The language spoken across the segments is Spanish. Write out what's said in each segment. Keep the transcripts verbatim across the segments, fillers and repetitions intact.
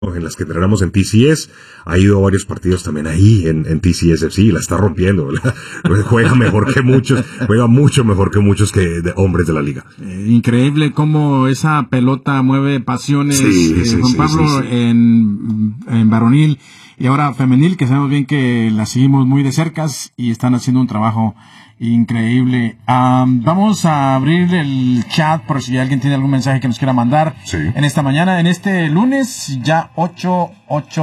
en las que entrenamos en T C S, ha ido a varios partidos también ahí en, en T C S F C, la está rompiendo, ¿verdad? Juega mejor que muchos, juega mucho mejor que muchos que de hombres de la liga. Eh, increíble cómo esa pelota mueve pasiones, sí, eh, sí, Juan sí, Pablo, sí, sí. En, en varonil y ahora femenil, que sabemos bien que la seguimos muy de cerca y están haciendo un trabajo increíble. Um, vamos a abrir el chat por si alguien tiene algún mensaje que nos quiera mandar Sí. en esta mañana, en este lunes, ya ocho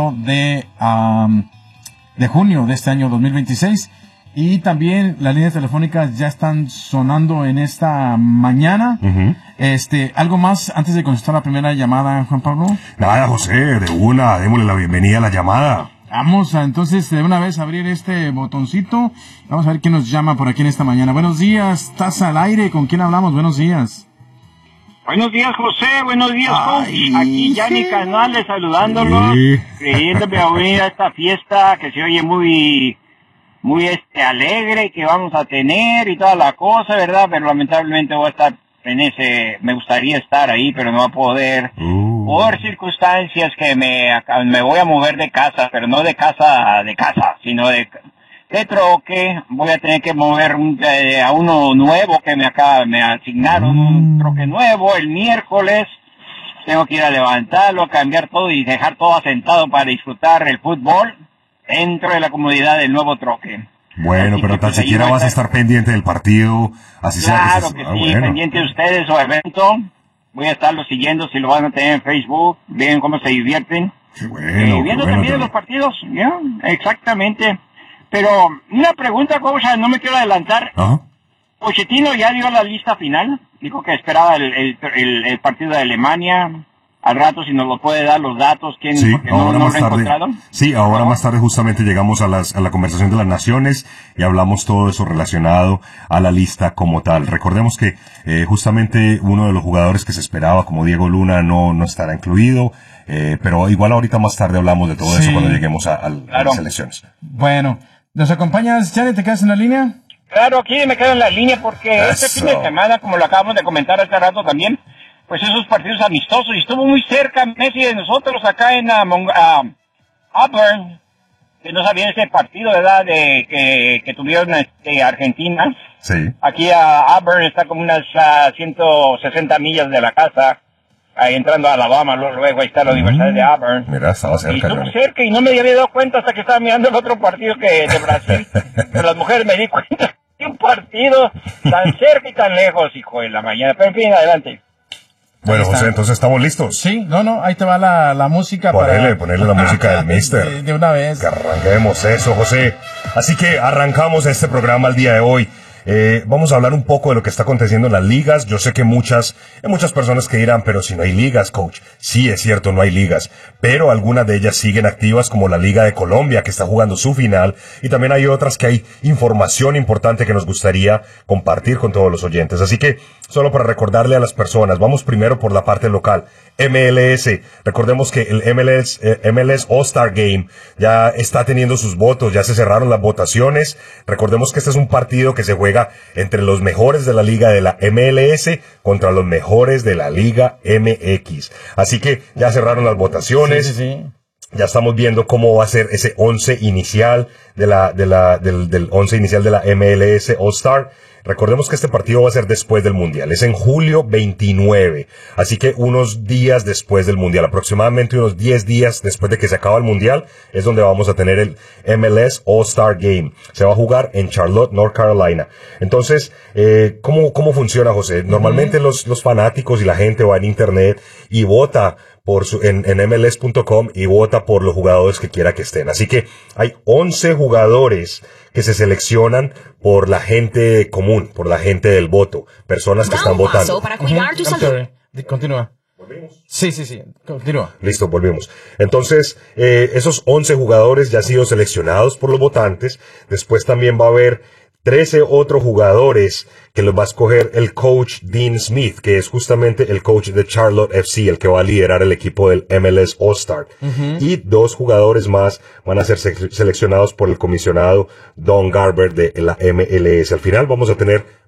de, um, de junio de este año dos mil veintiséis. Y también las líneas telefónicas ya están sonando en esta mañana. Uh-huh. Este, ¿algo más antes de contestar la primera llamada, Juan Pablo? Nada, José, de una, démosle la bienvenida a la llamada. Vamos a entonces de una vez abrir este botoncito. Vamos a ver quién nos llama por aquí en esta mañana. Buenos días, estás al aire. ¿Con quién hablamos? Buenos días. Buenos días, José. Buenos días, coach. Aquí Yanni Canales saludándolos, Sí. creyéndome a unir a esta fiesta que se oye muy, muy este alegre que vamos a tener y toda la cosa, ¿verdad? Pero lamentablemente voy a estar en ese, me gustaría estar ahí, pero no va a poder. Uh. Por circunstancias que me, me voy a mover de casa, pero no de casa, de casa, sino de, de troque. Voy a tener que mover un, eh, a uno nuevo que me acaba, me asignaron mm. un troque nuevo el miércoles. Tengo que ir a levantarlo, a cambiar todo y dejar todo asentado para disfrutar el fútbol dentro de la comodidad del nuevo troque. Bueno, así pero que, tan pues, siquiera vas a estar pendiente del partido, así claro sea que, que, estés... que ah, sí, bueno. pendiente de ustedes o evento. Voy a estarlo siguiendo si lo van a tener en Facebook. Vean cómo se divierten. Qué bueno, Eh, qué viendo bueno, también qué los partidos, ¿ya? Exactamente. Pero una pregunta, coach, no me quiero adelantar. Ajá. Pochettino ya dio la lista final. Dijo que esperaba el, el, el, el partido de Alemania. Al rato, si nos lo puede dar los datos, quién, Sí, porque no, ahora no más lo he tarde. encontrado. Sí, ahora más tarde justamente llegamos a, las, a la conversación de las naciones y hablamos todo eso relacionado a la lista como tal. Recordemos que eh, justamente uno de los jugadores que se esperaba, como Diego Luna, no, no estará incluido, eh, pero igual ahorita más tarde hablamos de todo Sí. eso cuando lleguemos a, a, Claro. a las elecciones. Bueno, ¿nos acompañas, Janet? ¿Te quedas en la línea? Claro, aquí me quedo en la línea porque Eso. este fin de semana, como lo acabamos de comentar hace rato también, pues esos partidos amistosos, y estuvo muy cerca Messi de nosotros acá en uh, Mon- uh, Auburn, que no sabían ese partido, ¿verdad?, de que, que tuvieron este, Argentina. Sí. Aquí a Auburn está como unas uh, ciento sesenta millas de la casa, ahí entrando a Alabama, luego, luego ahí está la Universidad de Auburn. Mira, estaba Y cerca. estuvo Johnny. cerca y no me había dado cuenta hasta que estaba mirando el otro partido que de Brasil. Pero las mujeres me di cuenta de un partido tan cerca y tan lejos, hijo de la mañana. Pero en fin, adelante. Bueno, Ahí está. José, entonces estamos listos. Sí, no, no, ahí te va la, la música. Ponele, para... ponele la música del mister. De, de una vez. Que arranquemos eso, José. Así que arrancamos este programa el día de hoy. Eh, vamos a hablar un poco de lo que está aconteciendo en las ligas. Yo sé que muchas, hay muchas personas que dirán, pero si no hay ligas, coach. Sí, es cierto, no hay ligas. Pero algunas de ellas siguen activas, como la Liga de Colombia, que está jugando su final. Y también hay otras que hay información importante que nos gustaría compartir con todos los oyentes. Así que, solo para recordarle a las personas, vamos primero por la parte local. M L S. Recordemos que el M L S, eh, M L S All-Star Game ya está teniendo sus votos, ya se cerraron las votaciones. Recordemos que este es un partido que se juega entre los mejores de la liga de la M L S contra los mejores de la liga M X. Así que ya cerraron las votaciones. Sí, sí, sí. Ya estamos viendo cómo va a ser ese once inicial de la, de la, del, del once inicial de la M L S All-Star. Recordemos que este partido va a ser después del Mundial. Es en julio veintinueve. Así que unos días después del Mundial, aproximadamente unos diez días después de que se acaba el Mundial, es donde vamos a tener el M L S All-Star Game. Se va a jugar en Charlotte, North Carolina. Entonces, eh, ¿cómo, cómo funciona, José? Normalmente uh-huh. los, los fanáticos y la gente va en internet y vota por su, en, en M L S punto com y vota por los jugadores que quiera que estén. Así que hay once jugadores que se seleccionan por la gente común, por la gente del voto, personas que están votando. Para cuidar tu salud. Continúa. ¿Volvimos? Sí, sí, sí. Continúa. Listo, volvimos. Entonces, eh, esos once jugadores ya han sido seleccionados por los votantes. Después también va a haber trece otros jugadores que los va a escoger el coach Dean Smith, que es justamente el coach de Charlotte F C, el que va a liderar el equipo del M L S All-Star. Uh-huh. Y dos jugadores más van a ser se- seleccionados por el comisionado Don Garber de la M L S. Al final vamos a tener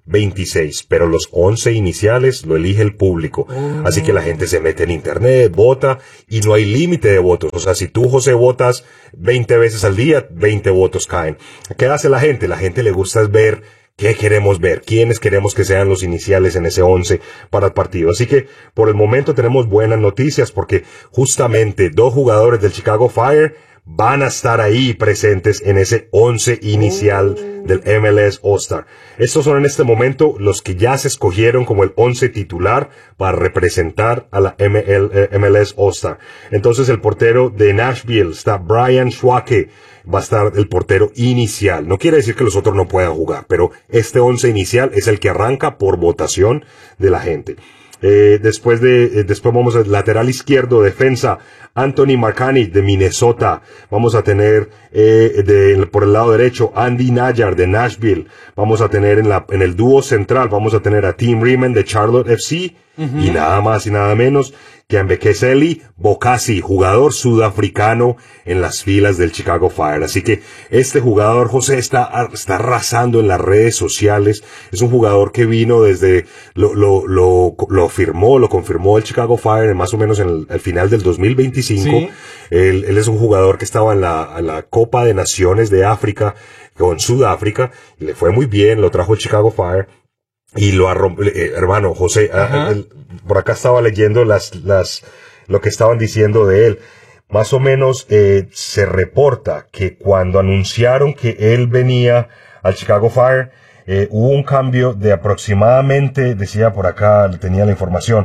veintiséis, pero los once iniciales lo elige el público. Oh. Así que la gente se mete en internet, vota y no hay límite de votos. O sea, si tú, José, votas veinte veces al día, veinte votos caen. ¿Qué hace la gente? La gente le gusta ver qué queremos ver, quiénes queremos que sean los iniciales en ese once para el partido. Así que por el momento tenemos buenas noticias porque justamente dos jugadores del Chicago Fire van a estar ahí presentes en ese once inicial del M L S All-Star. Estos son en este momento los que ya se escogieron como el once titular para representar a la M L S All-Star. Entonces el portero de Nashville está Brian Schwake, va a estar el portero inicial. No quiere decir que los otros no puedan jugar, pero este once inicial es el que arranca por votación de la gente. Eh, después de, eh, después vamos al lateral izquierdo, defensa, Anthony Marcani de Minnesota. Vamos a tener, eh, de, por el lado derecho, Andy Najar de Nashville. Vamos a tener en la, en el dúo central, vamos a tener a Tim Riemann de Charlotte F C. Uh-huh. Y nada más y nada menos que a Mbekeseli Bokasi, jugador sudafricano en las filas del Chicago Fire. Así que este jugador, José, está, está arrasando en las redes sociales. Es un jugador que vino desde, lo, lo, lo, lo firmó, lo confirmó el Chicago Fire más o menos en el, al final del dos mil veinticinco. Sí. Él, él es un jugador que estaba en la, en la Copa de Naciones de África con Sudáfrica y le fue muy bien, lo trajo el Chicago Fire. Y lo arrom- eh, hermano José, a, el, por acá estaba leyendo las, las, lo que estaban diciendo de él. Más o menos, eh, se reporta que cuando anunciaron que él venía al Chicago Fire, eh, hubo un cambio de aproximadamente, decía por acá, tenía la información,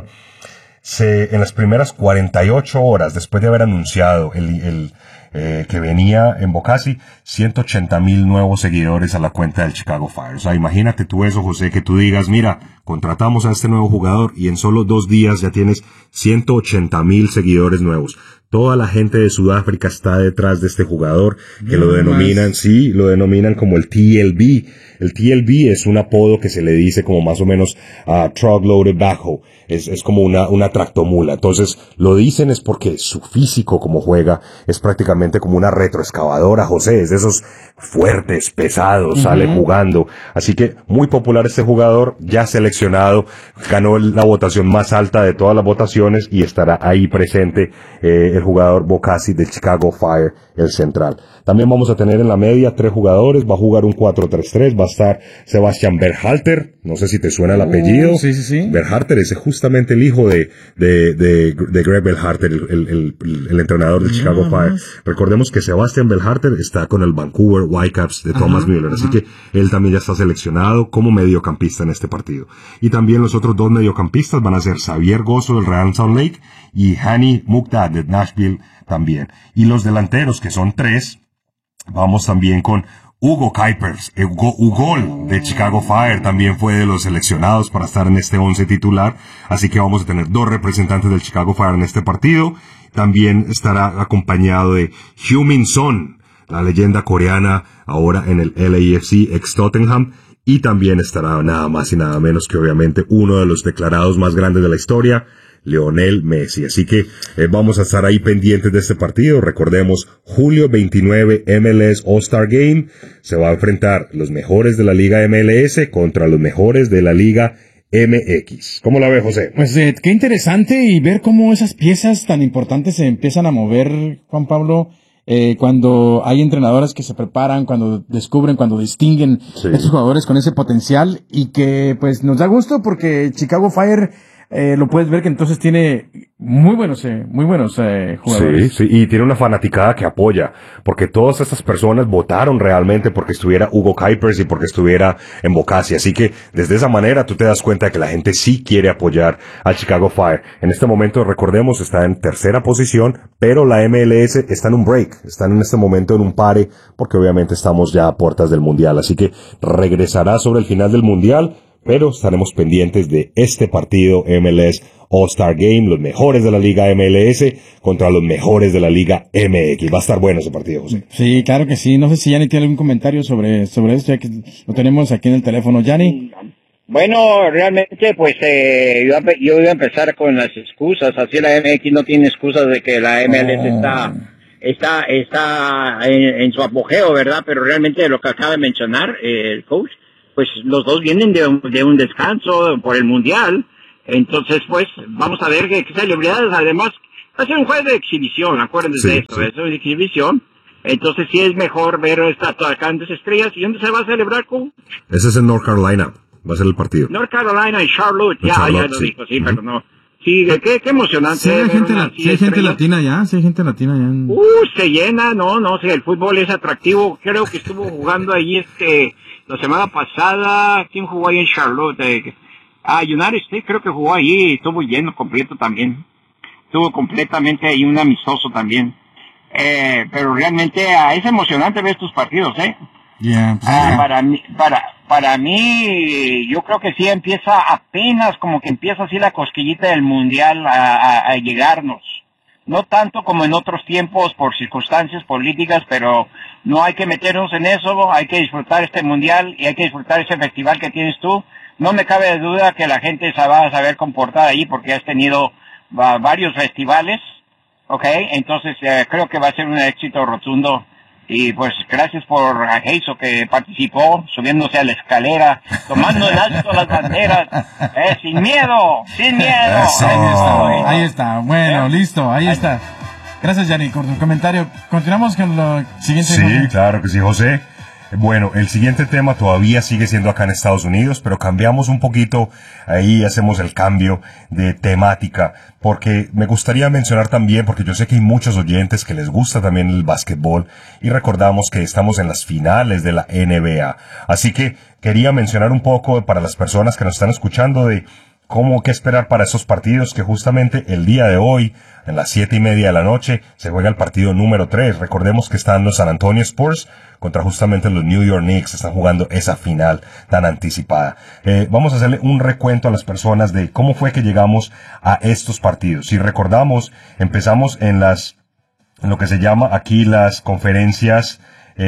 se, en las primeras cuarenta y ocho horas después de haber anunciado el, el, eh, que venía en Bokasi, ciento ochenta mil nuevos seguidores a la cuenta del Chicago Fire. O sea, imagínate tú eso, José, que tú digas, mira, contratamos a este nuevo jugador y en solo dos días ya tienes ciento ochenta mil seguidores nuevos. Toda la gente de Sudáfrica está detrás de este jugador, que no lo denominan, más. sí, lo denominan como el T L B. El T L B es un apodo que se le dice como más o menos a uh, Truck Loaded Backhoe. Es, es como una, una tractomula. Entonces, lo dicen es porque su físico como juega es prácticamente como una retroexcavadora, José. Es de esos fuertes, pesados, uh-huh. sale jugando. Así que, muy popular este jugador, ya seleccionado, ganó la votación más alta de todas las votaciones y estará ahí presente, eh, el jugador Bokasi del Chicago Fire, el central. También vamos a tener en la media tres jugadores, va a jugar un cuatro tres tres, va a estar Sebastian Berhalter, no sé si te suena el apellido. Uh, sí, sí, sí. Berhalter es justamente el hijo de, de, de, de Greg Berhalter, el, el, el, el entrenador del Chicago uh-huh. Fire. Recordemos que Sebastian Berhalter está con el Vancouver Whitecaps de Thomas uh-huh. Müller, así uh-huh. que él también ya está seleccionado como mediocampista en este partido. Y también los otros dos mediocampistas van a ser Xavier Gozo del Real Salt Lake y Hani Mukhtar de Nashville también. Y los delanteros, que son tres, vamos también con Hugo Kuipers, Hugo, Ugol de Chicago Fire, también fue de los seleccionados para estar en este once titular, así que vamos a tener dos representantes del Chicago Fire en este partido. También estará acompañado de Heung-min Son, la leyenda coreana ahora en el L A F C ex Tottenham, y también estará nada más y nada menos que obviamente uno de los declarados más grandes de la historia, Lionel Messi. Así que eh, vamos a estar ahí pendientes de este partido. Recordemos, julio veintinueve, M L S All-Star Game. Se va a enfrentar los mejores de la Liga M L S contra los mejores de la Liga M X. ¿Cómo la ve, José? Pues eh, qué interesante y ver cómo esas piezas tan importantes se empiezan a mover, Juan Pablo. Eh, cuando hay entrenadoras que se preparan, cuando descubren, cuando distinguen sí. estos jugadores con ese potencial y que pues nos da gusto porque Chicago Fire Eh, lo puedes ver que entonces tiene muy buenos, eh, muy buenos eh, jugadores. Sí, sí, y tiene una fanaticada que apoya, porque todas estas personas votaron realmente porque estuviera Hugo Kuipers y porque estuviera en Bokasi, así que desde esa manera tú te das cuenta de que la gente sí quiere apoyar al Chicago Fire. En este momento, recordemos, está en tercera posición, pero la M L S está en un break, están en este momento en un pare, porque obviamente estamos ya a puertas del Mundial, así que regresará sobre el final del Mundial, pero estaremos pendientes de este partido M L S All-Star Game, los mejores de la Liga M L S contra los mejores de la Liga M X. Va a estar bueno ese partido, José. Sí, claro que sí. No sé si Yanni tiene algún comentario sobre, sobre esto, ya que lo tenemos aquí en el teléfono. Yanni. Bueno, realmente, pues, eh, yo, yo iba a empezar con las excusas. Así la M X no tiene excusas de que la M L S oh. está, está, está en, en su apogeo, ¿verdad? Pero realmente lo que acaba de mencionar eh, el coach, pues los dos vienen de un, de un descanso por el Mundial. Entonces, pues, vamos a ver qué, qué celebridades, además, va a ser un juego de exhibición, acuérdense Sí, de esto, sí. eso es de exhibición. Entonces, sí es mejor ver estas grandes estrellas. ¿Y dónde se va a celebrar, Q? Ese es en North Carolina, va a ser el partido. North Carolina y Charlotte, En ya, Charlotte, ya lo sí. dijo, sí, Ujú. pero no. Sí, de qué, qué emocionante. Sí hay ver gente, una la- así sí hay gente estrella. latina ya, sí hay gente latina ya. en- Uh, se llena, no, no, sí, el fútbol es atractivo. Creo que estuvo jugando ahí este, la semana pasada. ¿Quién jugó ahí en Charlotte? Eh, ah, United States creo que jugó ahí, estuvo lleno completo también. Estuvo completamente ahí un amistoso también. Eh, pero realmente ah, es emocionante ver estos partidos, ¿eh? Ya, pues, Ah, ya. para mí, para, para mí, yo creo que sí empieza apenas como que empieza así la cosquillita del mundial a, a, a llegarnos. No tanto como en otros tiempos por circunstancias políticas, pero no hay que meternos en eso, hay que disfrutar este mundial y hay que disfrutar ese festival que tienes tú. No me cabe de duda que la gente se va a saber comportar ahí porque has tenido va, varios festivales, ¿ok? Entonces eh, creo que va a ser un éxito rotundo. Y pues gracias por a Heiso que participó subiéndose a la escalera, tomando en alto las banderas, eh, sin miedo, sin miedo. Eso. Ahí está, ahí Eh, está. Bueno, ¿Eh? listo, ahí Ahí- está. Gracias, Yanni, por tu comentario. Continuamos con lo siguiente. Sí, Jorge. claro que sí, José. Bueno, el siguiente tema todavía sigue siendo acá en Estados Unidos, pero cambiamos un poquito, ahí hacemos el cambio de temática, porque me gustaría mencionar también, porque yo sé que hay muchos oyentes que les gusta también el básquetbol, y recordamos que estamos en las finales de la N B A. Así que quería mencionar un poco para las personas que nos están escuchando de cómo qué esperar para esos partidos, que justamente el día de hoy, en las siete y media de la noche, se juega el partido número tres. Recordemos que están los San Antonio Spurs contra justamente los New York Knicks. Están jugando esa final tan anticipada. Eh, vamos a hacerle un recuento a las personas de cómo fue que llegamos a estos partidos. Si recordamos, empezamos en las, en lo que se llama aquí las conferencias.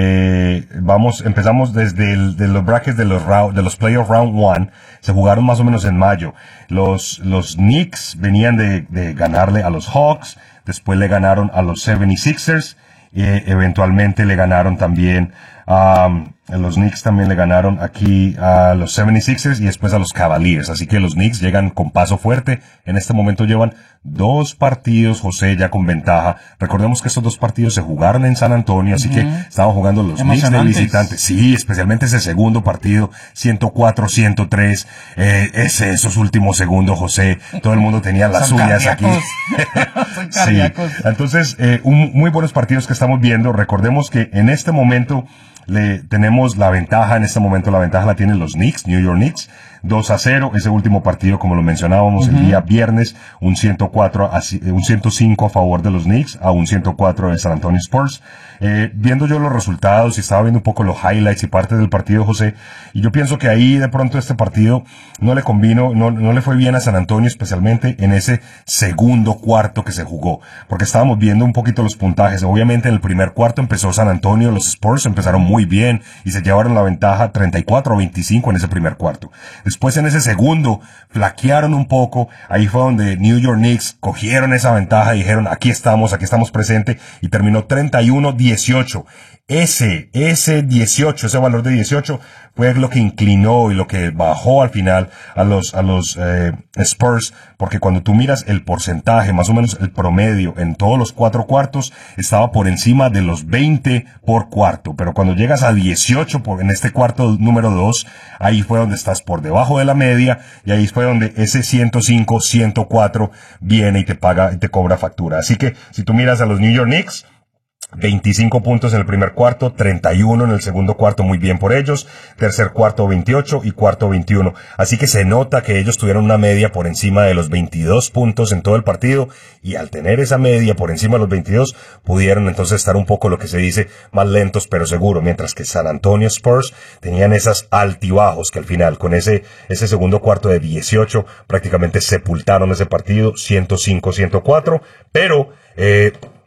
Eh, vamos, empezamos desde el, de los brackets de los round, de los playoff round one, se jugaron más o menos en mayo. Los, los Knicks venían de, de ganarle a los Hawks, después le ganaron a los setenta y seis ers, eh, eventualmente le ganaron también, um, los Knicks también le ganaron aquí a los setenta y seis ers y después a los Cavaliers. Así que los Knicks llegan con paso fuerte. En este momento llevan dos partidos, José, ya con ventaja. Recordemos que estos dos partidos se jugaron en San Antonio, así que estaban jugando los Knicks de Emocionantes. visitantes. Sí, especialmente ese segundo partido, ciento cuatro a ciento tres. Eh, ese, esos últimos segundos, José, todo el mundo tenía las Son suyas aquí. cardíacos. Son Sí, cardíacos. entonces, eh, un, muy buenos partidos que estamos viendo. Recordemos que en este momento le tenemos la ventaja, en este momento la ventaja la tienen los Knicks, New York Knicks, dos a cero, ese último partido como lo mencionábamos el día viernes, un ciento cuatro a, un ciento cinco a favor de los Knicks, a un ciento cuatro de San Antonio Spurs. Eh, viendo yo los resultados y estaba viendo un poco los highlights y parte del partido, José, y yo pienso que ahí de pronto este partido no le convino, no, no le fue bien a San Antonio, especialmente en ese segundo cuarto que se jugó, porque estábamos viendo un poquito los puntajes. Obviamente en el primer cuarto empezó San Antonio, los Spurs empezaron muy bien y se llevaron la ventaja treinta y cuatro a veinticinco en ese primer cuarto. Después en ese segundo flaquearon un poco, ahí fue donde New York Knicks cogieron esa ventaja y dijeron aquí estamos, aquí estamos presentes, y terminó treinta y uno a dieciocho. Ese, ese dieciocho, ese valor de dieciocho fue lo que inclinó y lo que bajó al final a los, a los eh, Spurs, porque cuando tú miras el porcentaje, más o menos el promedio en todos los cuatro cuartos, estaba por encima de los veinte por cuarto, pero cuando llegas a dieciocho por, en este cuarto número dos, ahí fue donde estás por debajo de la media, y ahí fue donde ese ciento cinco, ciento cuatro viene y te paga y te cobra factura. Así que si tú miras a los New York Knicks, veinticinco puntos en el primer cuarto, treinta y uno en el segundo cuarto, muy bien por ellos, tercer cuarto veintiocho y cuarto veintiuno, así que se nota que ellos tuvieron una media por encima de los veintidós puntos en todo el partido, y al tener esa media por encima de los veintidós, pudieron entonces estar un poco lo que se dice más lentos pero seguro, mientras que San Antonio Spurs tenían esas altibajos que al final, con ese, ese segundo cuarto de dieciocho, prácticamente sepultaron ese partido, ciento cinco a ciento cuatro, pero, eh,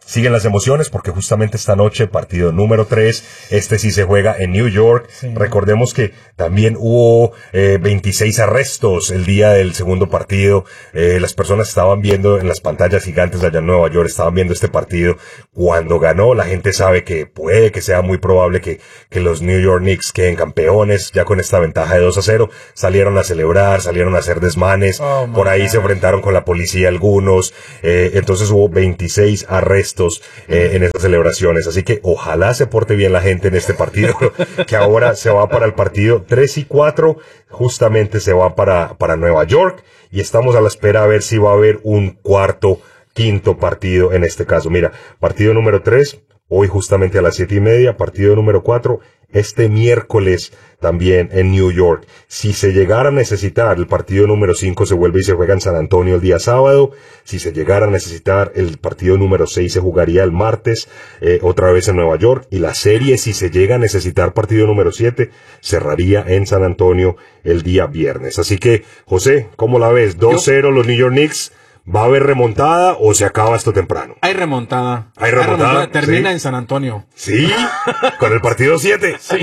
siguen las emociones porque justamente esta noche, partido número tres, este sí se juega en New York. Sí. Recordemos que también hubo eh, veintiséis arrestos el día del segundo partido. Eh, las personas estaban viendo en las pantallas gigantes allá en Nueva York, estaban viendo este partido. Cuando ganó, la gente sabe que puede que sea muy probable que, que los New York Knicks queden campeones, ya con esta ventaja de dos a cero. Salieron a celebrar, salieron a hacer desmanes, oh, por ahí God. Se enfrentaron con la policía algunos, eh, entonces hubo veintiséis arrestos Eh, en esas celebraciones, así que ojalá se porte bien la gente en este partido, que ahora se va para el partido tres y cuatro, justamente se va para, para Nueva York, y estamos a la espera a ver si va a haber un cuarto, quinto partido en este caso. Mira, partido número tres, hoy justamente a las siete y media, partido número cuatro, este miércoles también en New York. Si se llegara a necesitar, el partido número cinco se vuelve y se juega en San Antonio el día sábado. Si se llegara a necesitar, el partido número seis se jugaría el martes, eh, otra vez en Nueva York. Y la serie, si se llega a necesitar partido número siete, cerraría en San Antonio el día viernes. Así que, José, ¿cómo la ves? dos cero los New York Knicks. ¿Va a haber remontada o se acaba esto temprano? Hay remontada. Hay remontada. Hay remontada. Termina ¿Sí? en San Antonio. Sí, con el partido siete. Sí.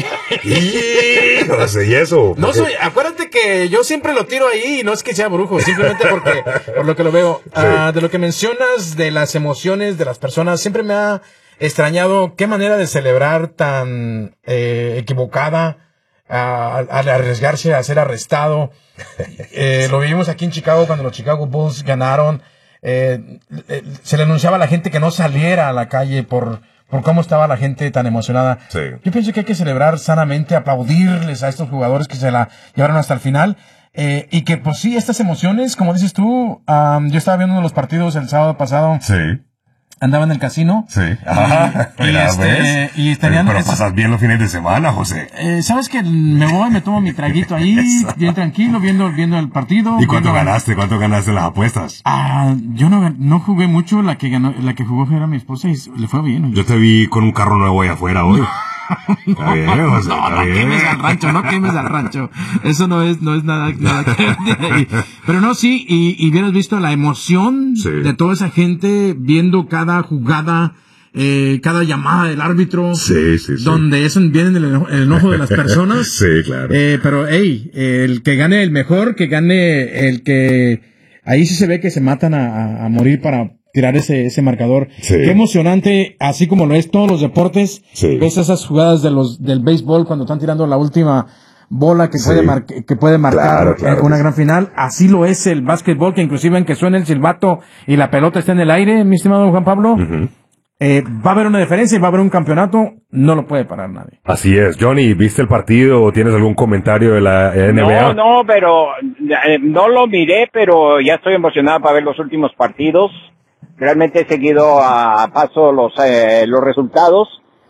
Y, no sé, y eso. No soy, acuérdate que yo siempre lo tiro ahí y no es que sea brujo, simplemente porque, por lo que lo veo. Sí. Uh, de lo que mencionas de las emociones de las personas, siempre me ha extrañado qué manera de celebrar tan eh, equivocada. Al arriesgarse a ser arrestado. Eh, lo vivimos aquí en Chicago cuando los Chicago Bulls ganaron. Eh, eh, se le anunciaba a la gente que no saliera a la calle por, por cómo estaba la gente tan emocionada. Sí. Yo pienso que hay que celebrar sanamente, aplaudirles a estos jugadores que se la llevaron hasta el final. Eh, y que, pues sí, estas emociones, como dices tú, um, yo estaba viendo uno de los partidos el sábado pasado. Sí. Andaba en el casino. Sí. Ajá. Y, y, este, y tenían, pero esos, pasas bien los fines de semana, José. Eh, Sabes que me voy, me tomo mi traguito ahí, bien tranquilo, viendo, viendo el partido. ¿Y cuánto viendo, ganaste? ¿Cuánto ganaste en las apuestas? Ah, yo no, no jugué mucho, la que ganó, la que jugó era mi esposa y le fue bien. Yo te vi con un carro nuevo ahí afuera hoy. Está bien, José, no, está no bien. quemes al rancho, no quemes al rancho. Eso no es, no es nada, nada que ver ahí. Pero no, sí, y, y hubieras visto la emoción sí. de toda esa gente viendo cada jugada, eh, cada llamada del árbitro. Sí, sí, sí. Donde eso viene el, eno- el enojo de las personas. Sí, claro. Eh, pero, hey, el que gane el mejor, que gane el que, ahí sí se ve que se matan a, a, a morir para tirar ese, ese marcador. Sí. Qué emocionante, así como lo es todos los deportes. Sí. Ves esas jugadas de los, del béisbol cuando están tirando la última bola que Sí. puede, mar- que puede marcar Claro, claro una que gran final. Así lo es el básquetbol, que inclusive en que suene el silbato y la pelota está en el aire, mi estimado Juan Pablo. Uh-huh. Eh, va a haber una diferencia y va a haber un campeonato, no lo puede parar nadie. Así es. Johnny, ¿viste el partido o tienes algún comentario de la N B A? No, no, pero eh, no lo miré, pero ya estoy emocionado para ver los últimos partidos. Realmente he seguido a, a paso los eh, los resultados,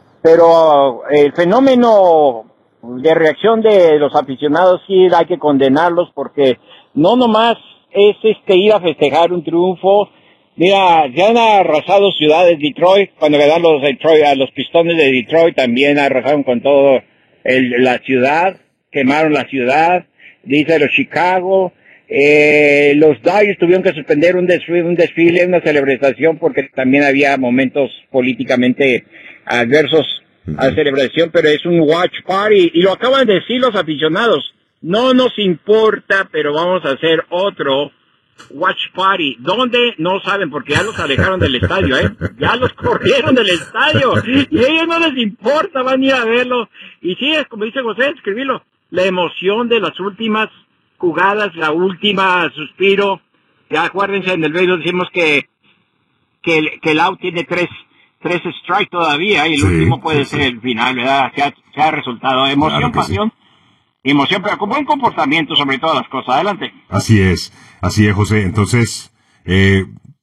pero el fenómeno de reacción de los aficionados sí hay que condenarlos, porque no nomás es este ir a festejar un triunfo. Mira, ya han arrasado ciudades. Detroit, cuando ganaron los Detroit, a los Pistones de Detroit, también arrasaron con todo el, la ciudad, quemaron la ciudad. Dice los Chicago, eh, los Dodgers tuvieron que suspender un desfile, un desfile, una celebración, porque también había momentos políticamente adversos a la celebración, pero es un watch party, y lo acaban de decir los aficionados. No nos importa, pero vamos a hacer otro watch party. ¿Dónde? No saben, porque ya los alejaron del estadio, ¿eh? Ya los corrieron del estadio. Y a ellos no les importa, van a ir a verlo. Y sí, es como dice José, escribirlo. La emoción de las últimas jugadas, la última suspiro. Ya acuérdense, en el béisbol decimos que, que, el, que el out tiene tres, tres strikes todavía, y el Sí, último puede sí, ser sí. el final, ¿verdad? Se ha, se ha resultado. Emoción, Claro que sí. pasión. Emoción, pero con buen comportamiento sobre todas las cosas. Adelante. Así es, así es, José. Entonces, eh,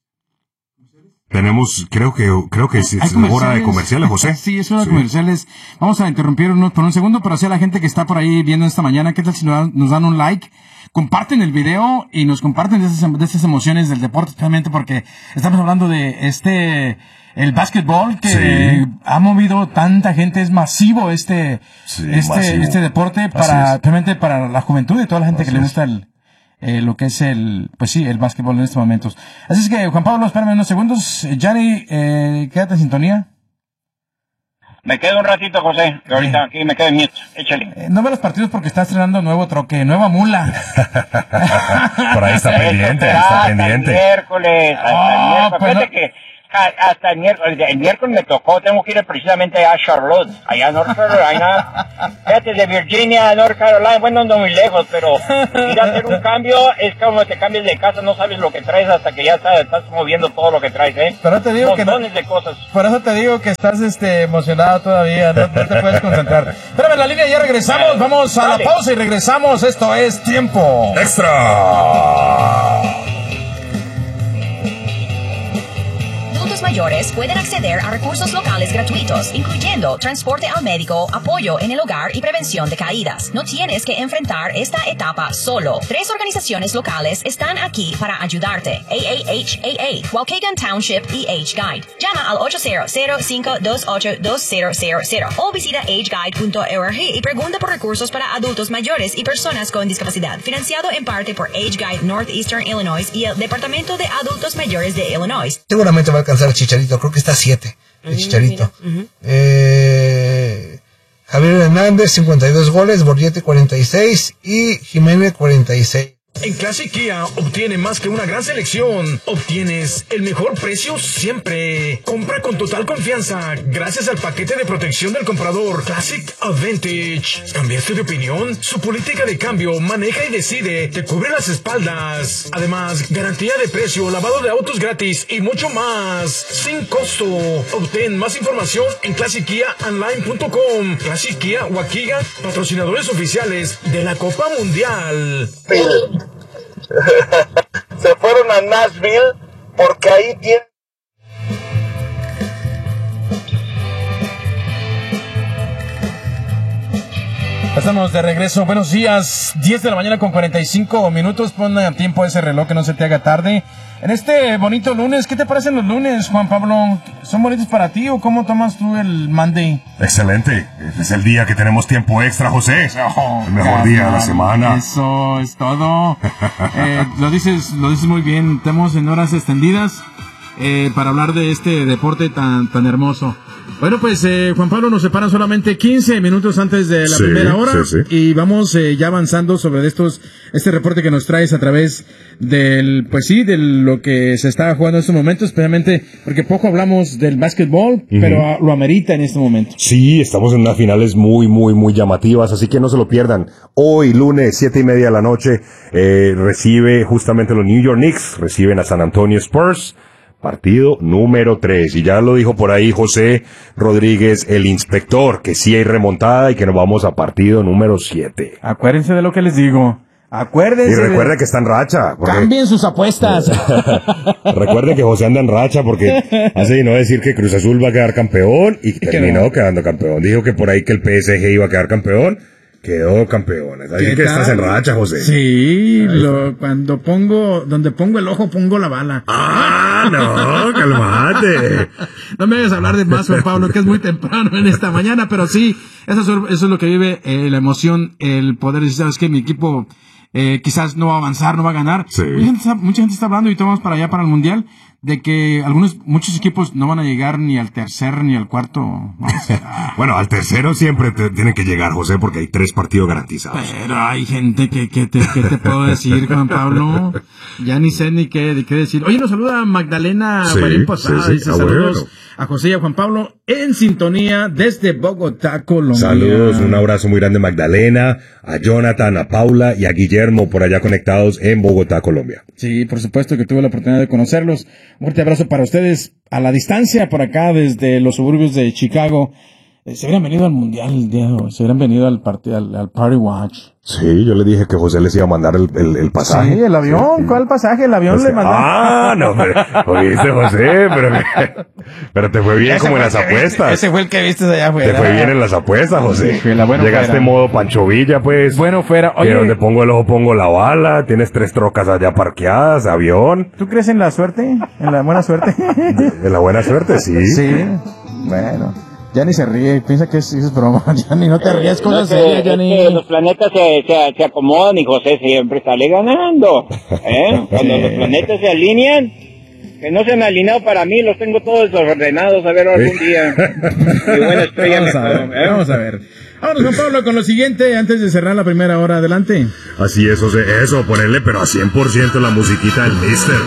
tenemos, creo que, creo que es, Hay es hora de comerciales, José. Sí, es hora de Sí. comerciales. Vamos a interrumpir unos por un segundo, pero sí a la gente que está por ahí viendo esta mañana, ¿qué tal si nos dan, nos dan un like? Comparten el video y nos comparten de esas, de esas emociones del deporte, especialmente porque estamos hablando de este, el básquetbol que Sí. ha movido tanta gente, es masivo este, Sí, este, masivo. este deporte Así para, es. especialmente para la juventud y toda la gente Así que le es. gusta el, eh, lo que es el, pues sí, el básquetbol en estos momentos. Así es que, Juan Pablo, espérame unos segundos. Gianni, eh, quédate en sintonía. Me quedo un ratito, José, que ahorita aquí me quedo en mute. Échale. Eh, no ve los partidos porque está estrenando nuevo troque, nueva mula. Por ahí está pendiente, ahí está pendiente. Hasta el miércoles, hasta Oh, el miércoles. pues Fíjate no. que a- hasta el miércoles, el miércoles me tocó, tengo que ir precisamente a Charlotte, allá a North Carolina. Fíjate, de Virginia a North Carolina, bueno, no muy lejos, pero ir a hacer un cambio es como te cambias de casa, no sabes lo que traes hasta que ya estás, estás moviendo todo lo que traes, ¿eh? Pero te digo que no- Montones de cosas. Por eso te digo que estás este, emocionado todavía, no, no te puedes concentrar. Espérame en la línea, ya regresamos, vamos a la Dale. pausa y regresamos. Esto es Tiempo ¡Extra! Adultos mayores pueden acceder a recursos locales gratuitos, incluyendo transporte al médico, apoyo en el hogar y prevención de caídas. No tienes que enfrentar esta etapa solo. Tres organizaciones locales están aquí para ayudarte. A A H A A, Waukegan Township y Age Guide. Llama al ocho cero cero, cinco dos ocho, dos cero cero cero o visita age guide punto org y pregunta por recursos para adultos mayores y personas con discapacidad. Financiado en parte por Age Guide Northeastern Illinois y el Departamento de Adultos Mayores de Illinois. Seguramente va a alcanzar el Chicharito, creo que está a siete, el Chicharito. eh, Javier Hernández, cincuenta y dos goles, Borgetti cuarenta y seis y Jiménez cuarenta y seis. En Classic Kia obtiene más que una gran selección. Obtienes el mejor precio siempre. Compra con total confianza gracias al paquete de protección del comprador Classic Advantage. ¿Cambiaste de opinión? Su política de cambio, maneja y decide, te cubre las espaldas. Además, garantía de precio, lavado de autos gratis y mucho más. Sin costo. Obtén más información en classic kia online punto com. Classic Kia Waukegan, patrocinadores oficiales de la Copa Mundial. Se fueron a Nashville porque ahí tienen... Estamos de regreso. Buenos días. diez de la mañana con cuarenta y cinco minutos. Pon a tiempo ese reloj que no se te haga tarde. En este bonito lunes, ¿qué te parecen los lunes, Juan Pablo? ¿Son bonitos para ti o cómo tomas tú el Monday? Excelente. Es el día que tenemos tiempo extra, José. Oh, El mejor día de la semana. Eso es todo. eh, lo dices, lo dices muy bien. Estamos en horas extendidas eh, para hablar de este deporte tan, tan hermoso. Bueno, pues eh, Juan Pablo, nos separan solamente quince minutos antes de la Sí, primera hora sí, sí. y vamos eh, ya avanzando sobre estos este reporte que nos traes a través del, pues sí, de lo que se está jugando en estos momentos, especialmente porque poco hablamos del básquetbol, Ujú. pero ah, lo amerita en este momento. Sí, estamos en unas finales muy, muy, muy llamativas, así que no se lo pierdan. Hoy, lunes, siete y media de la noche, eh, recibe justamente los New York Knicks, reciben a San Antonio Spurs. Partido número tres. Y ya lo dijo por ahí José Rodríguez, el inspector, que sí hay remontada y que nos vamos a partido número siete. Acuérdense de lo que les digo. Acuérdense. Y recuerde de... que está en racha. Porque... Cambien sus apuestas. Recuerde que José anda en racha porque hace y no decir que Cruz Azul va a quedar campeón y terminó no. quedando campeón. Dijo que por ahí que el P S G iba a quedar campeón. Quedó campeón. Así ¿Qué que tal? estás en racha, José. Sí, lo, cuando pongo, donde pongo el ojo, pongo la bala. Ah, no, calmate. No me hagas hablar de más, Juan Pablo, que es muy temprano en esta mañana, pero sí, eso es, eso es lo que vive eh, la emoción, el poder decir, sabes que mi equipo eh, quizás no va a avanzar, no va a ganar. Sí. Mucha gente, está, mucha gente está hablando y tomamos para allá, para el Mundial, de que algunos, muchos equipos no van a llegar ni al tercer ni al cuarto. No sé. Bueno, al tercero siempre te tienen que llegar, José, porque hay tres partidos garantizados. Pero hay gente que, que, te, que te puedo decir, Juan Pablo. Ya ni sé ni qué, de qué decir. Oye, nos saluda Magdalena Sí, Guarín Posada. sí, sí. Dice Ah, saludos bueno. a José y a Juan Pablo en sintonía desde Bogotá, Colombia. Saludos, un abrazo muy grande a Magdalena, a Jonathan, a Paula y a Guillermo por allá conectados en Bogotá, Colombia. Sí, por supuesto que tuve la oportunidad de conocerlos. Un fuerte abrazo para ustedes a la distancia por acá desde los suburbios de Chicago. Eh, se hubieran venido al Mundial el día de hoy, se hubieran venido al, parti- al, al Party Watch. Sí, yo le dije que José les iba a mandar el, el, el pasaje. Sí, el avión, Sí. ¿cuál pasaje? El avión José- le mandó. Ah, no, pero, oíste, José, pero, pero te fue bien Ese como en fue las el que viste, apuestas. Ese fue el que viste allá afuera. Te fue bien en las apuestas, José. Sí, la buena Llegaste fuera. en modo Pancho Villa, pues. Bueno, fuera. Que Oye, donde pongo el ojo pongo la bala. Tienes tres trocas allá parqueadas, avión. ¿tú crees en la suerte? ¿En la buena suerte? De la buena suerte, sí. Sí, bueno. Ya ni se ríe, piensa que es, es broma. Ya ni no te ríes con no la sé, serie, ya es ni... que los planetas se, se, se acomodan y José siempre sale ganando. ¿Eh? Cuando los planetas se alinean, que no se han alineado para mí, los tengo todos desordenados, a ver algún día. Mi buena estrella Vamos me a ver, puedo, ¿eh? vamos a ver. Vámonos, Juan Pablo, con lo siguiente, antes de cerrar la primera hora. Adelante. Así es, José, eso, ponerle pero a cien por ciento la musiquita del Mister.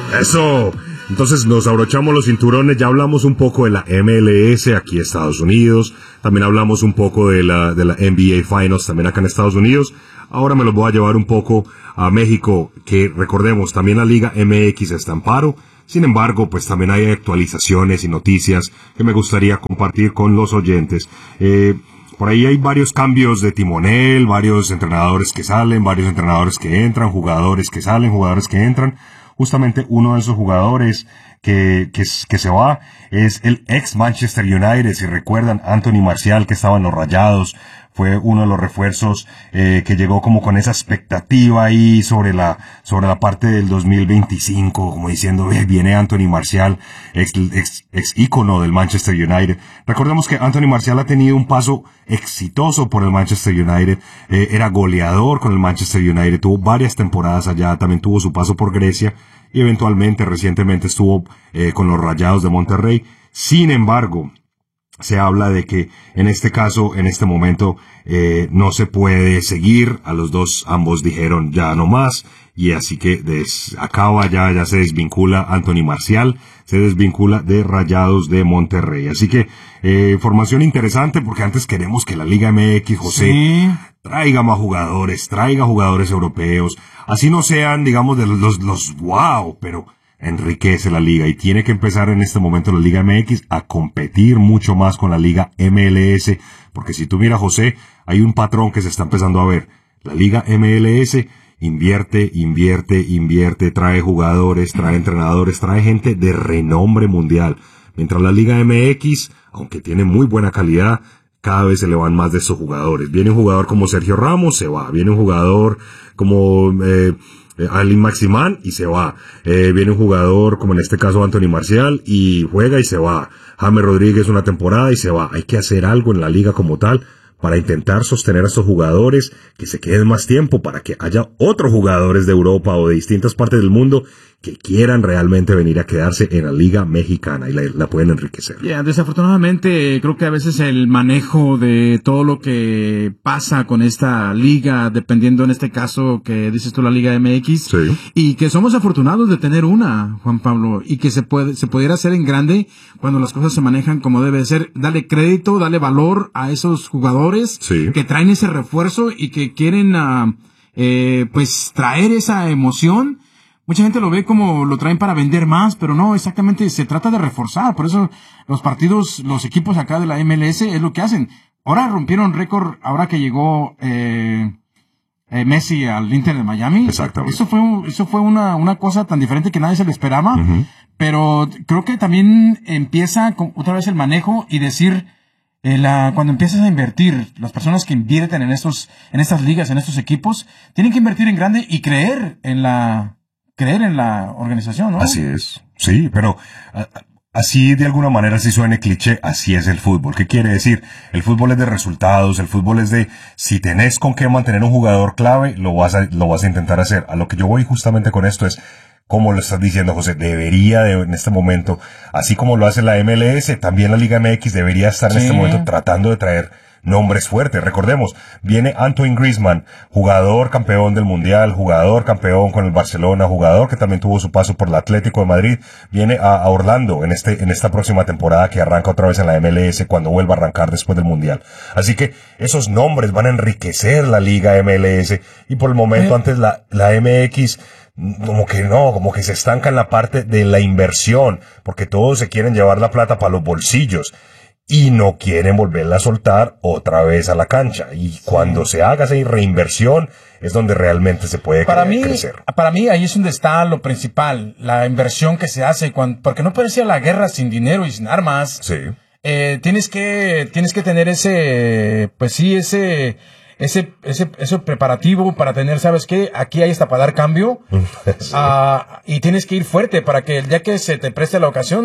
Eso. Entonces nos abrochamos los cinturones, ya hablamos un poco de la M L S aquí en Estados Unidos, también hablamos un poco de la, de la N B A Finals también acá en Estados Unidos. Ahora me los voy a llevar un poco a México, que recordemos, también la Liga M X está en paro. Sin embargo, pues también hay actualizaciones y noticias que me gustaría compartir con los oyentes. Eh, por ahí hay varios cambios de timonel, varios entrenadores que salen, varios entrenadores que entran, jugadores que salen, jugadores que entran. Justamente uno de esos jugadores que, que, que se va es el ex Manchester United. Si recuerdan, Anthony Martial, que estaba en los Rayados, fue uno de los refuerzos eh, que llegó como con esa expectativa ahí sobre la sobre la parte del dos mil veinticinco, como diciendo, eh, viene Anthony Martial, ex, ex, ex ícono del Manchester United. Recordemos que Anthony Martial ha tenido un paso exitoso por el Manchester United, eh, era goleador con el Manchester United, tuvo varias temporadas allá, también tuvo su paso por Grecia y eventualmente, recientemente estuvo eh, con los Rayados de Monterrey. Sin embargo, se habla de que en este caso, en este momento, eh, no se puede seguir. A los dos, ambos dijeron ya no más. Y así que des, acaba ya, ya se desvincula Anthony Martial, se desvincula de Rayados de Monterrey. Así que, eh, formación interesante porque antes queremos que la Liga M X, José, sí, traiga más jugadores, traiga jugadores europeos. Así no sean, digamos, de los, los, los wow, pero enriquece la liga y tiene que empezar en este momento la Liga M X a competir mucho más con la Liga M L S, porque si tú miras, José, hay un patrón que se está empezando a ver. La Liga M L S invierte, invierte, invierte, trae jugadores, trae entrenadores, trae gente de renombre mundial, mientras la Liga M X, aunque tiene muy buena calidad, cada vez se le van más de esos jugadores. Viene un jugador como Sergio Ramos, se va. Viene un jugador como eh, Ali Maximán y se va. Eh, viene un jugador como en este caso Anthony Martial y juega y se va. James Rodríguez una temporada y se va. Hay que hacer algo en la liga como tal para intentar sostener a estos jugadores, que se queden más tiempo, para que haya otros jugadores de Europa o de distintas partes del mundo que quieran realmente venir a quedarse en la Liga Mexicana y la, la pueden enriquecer. Yeah, desafortunadamente creo que a veces el manejo de todo lo que pasa con esta liga, dependiendo en este caso que dices tú la Liga M X, sí, y que somos afortunados de tener una, Juan Pablo, y que se puede se pudiera hacer en grande cuando las cosas se manejan como debe ser. Dale crédito, dale valor a esos jugadores, sí, que traen ese refuerzo y que quieren uh, eh, pues traer esa emoción. Mucha gente lo ve como lo traen para vender más, pero no, exactamente se trata de reforzar. Por eso los partidos, los equipos acá de la M L S es lo que hacen. Ahora rompieron récord, ahora que llegó eh, eh, Messi al Inter de Miami. Exactamente. Eso fue, eso fue una, una cosa tan diferente que nadie se lo esperaba. Uh-huh. Pero creo que también empieza con, otra vez el manejo y decir, eh, la, cuando empiezas a invertir, las personas que invierten en estos, en estas ligas, en estos equipos, tienen que invertir en grande y creer en la, creer en la organización, ¿no? Así es, sí, pero a, así de alguna manera, si suene cliché, así es el fútbol. ¿Qué quiere decir? El fútbol es de resultados, el fútbol es de, si tenés con qué mantener un jugador clave, lo vas a, lo vas a intentar hacer. A lo que yo voy justamente con esto es, como lo estás diciendo, José, debería de, en este momento, así como lo hace la M L S, también la Liga M X debería estar en sí. este momento tratando de traer nombres fuertes. Recordemos, viene Antoine Griezmann, jugador campeón del Mundial, jugador campeón con el Barcelona, jugador que también tuvo su paso por el Atlético de Madrid, viene a, a Orlando en este en esta próxima temporada que arranca otra vez en la M L S cuando vuelva a arrancar después del Mundial. Así que esos nombres van a enriquecer la Liga M L S y por el momento eh. antes la, la M X como que no, como que se estanca en la parte de la inversión, porque todos se quieren llevar la plata para los bolsillos y no quieren volverla a soltar otra vez a la cancha. Y sí. cuando se haga esa reinversión es donde realmente se puede para cre- mí, crecer. Para mí ahí es donde está lo principal, la inversión que se hace, cuando, porque no puede ser la guerra sin dinero y sin armas. Sí. Eh, tienes que, tienes que tener ese, pues sí, ese... Ese, ese, ese preparativo para tener, ¿sabes qué? Aquí hay hasta para dar cambio. sí. uh, y tienes que ir fuerte para que el día que se te preste la ocasión,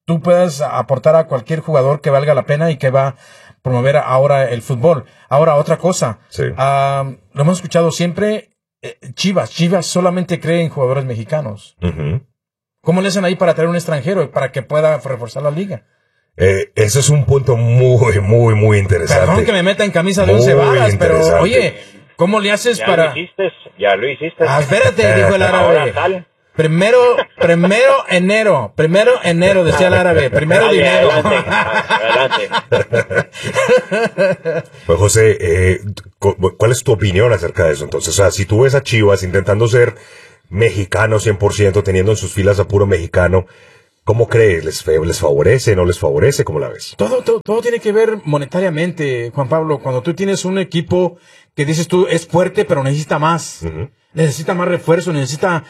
tú puedas aportar a cualquier jugador que valga la pena y que va a promover ahora el fútbol. Ahora, otra cosa. Sí. Uh, lo hemos escuchado siempre. Eh, Chivas. Chivas solamente cree en jugadores mexicanos. Uh-huh. ¿Cómo le hacen ahí para traer un extranjero para que pueda reforzar la liga? Eh, eso es un punto muy, muy, muy interesante. Perdón que me meta en camisa de Muy once varas, pero interesante. oye, ¿cómo le haces Ya para...? lo hiciste, ya lo hiciste. Ah, espérate, dijo el Ahora árabe. sal. Primero, primero enero, primero enero, decía el árabe, primero Dale, dinero. adelante, adelante. Pues José, eh, ¿cuál es tu opinión acerca de eso? Entonces, o sea, si tú ves a Chivas intentando ser mexicano cien por ciento, teniendo en sus filas a puro mexicano, ¿cómo crees? ¿Les, les favorece, no les favorece? ¿Cómo la ves? Todo, todo, todo tiene que ver monetariamente, Juan Pablo. Cuando tú tienes un equipo que dices tú es fuerte, pero necesita más. Uh-huh. Necesita más refuerzo, necesita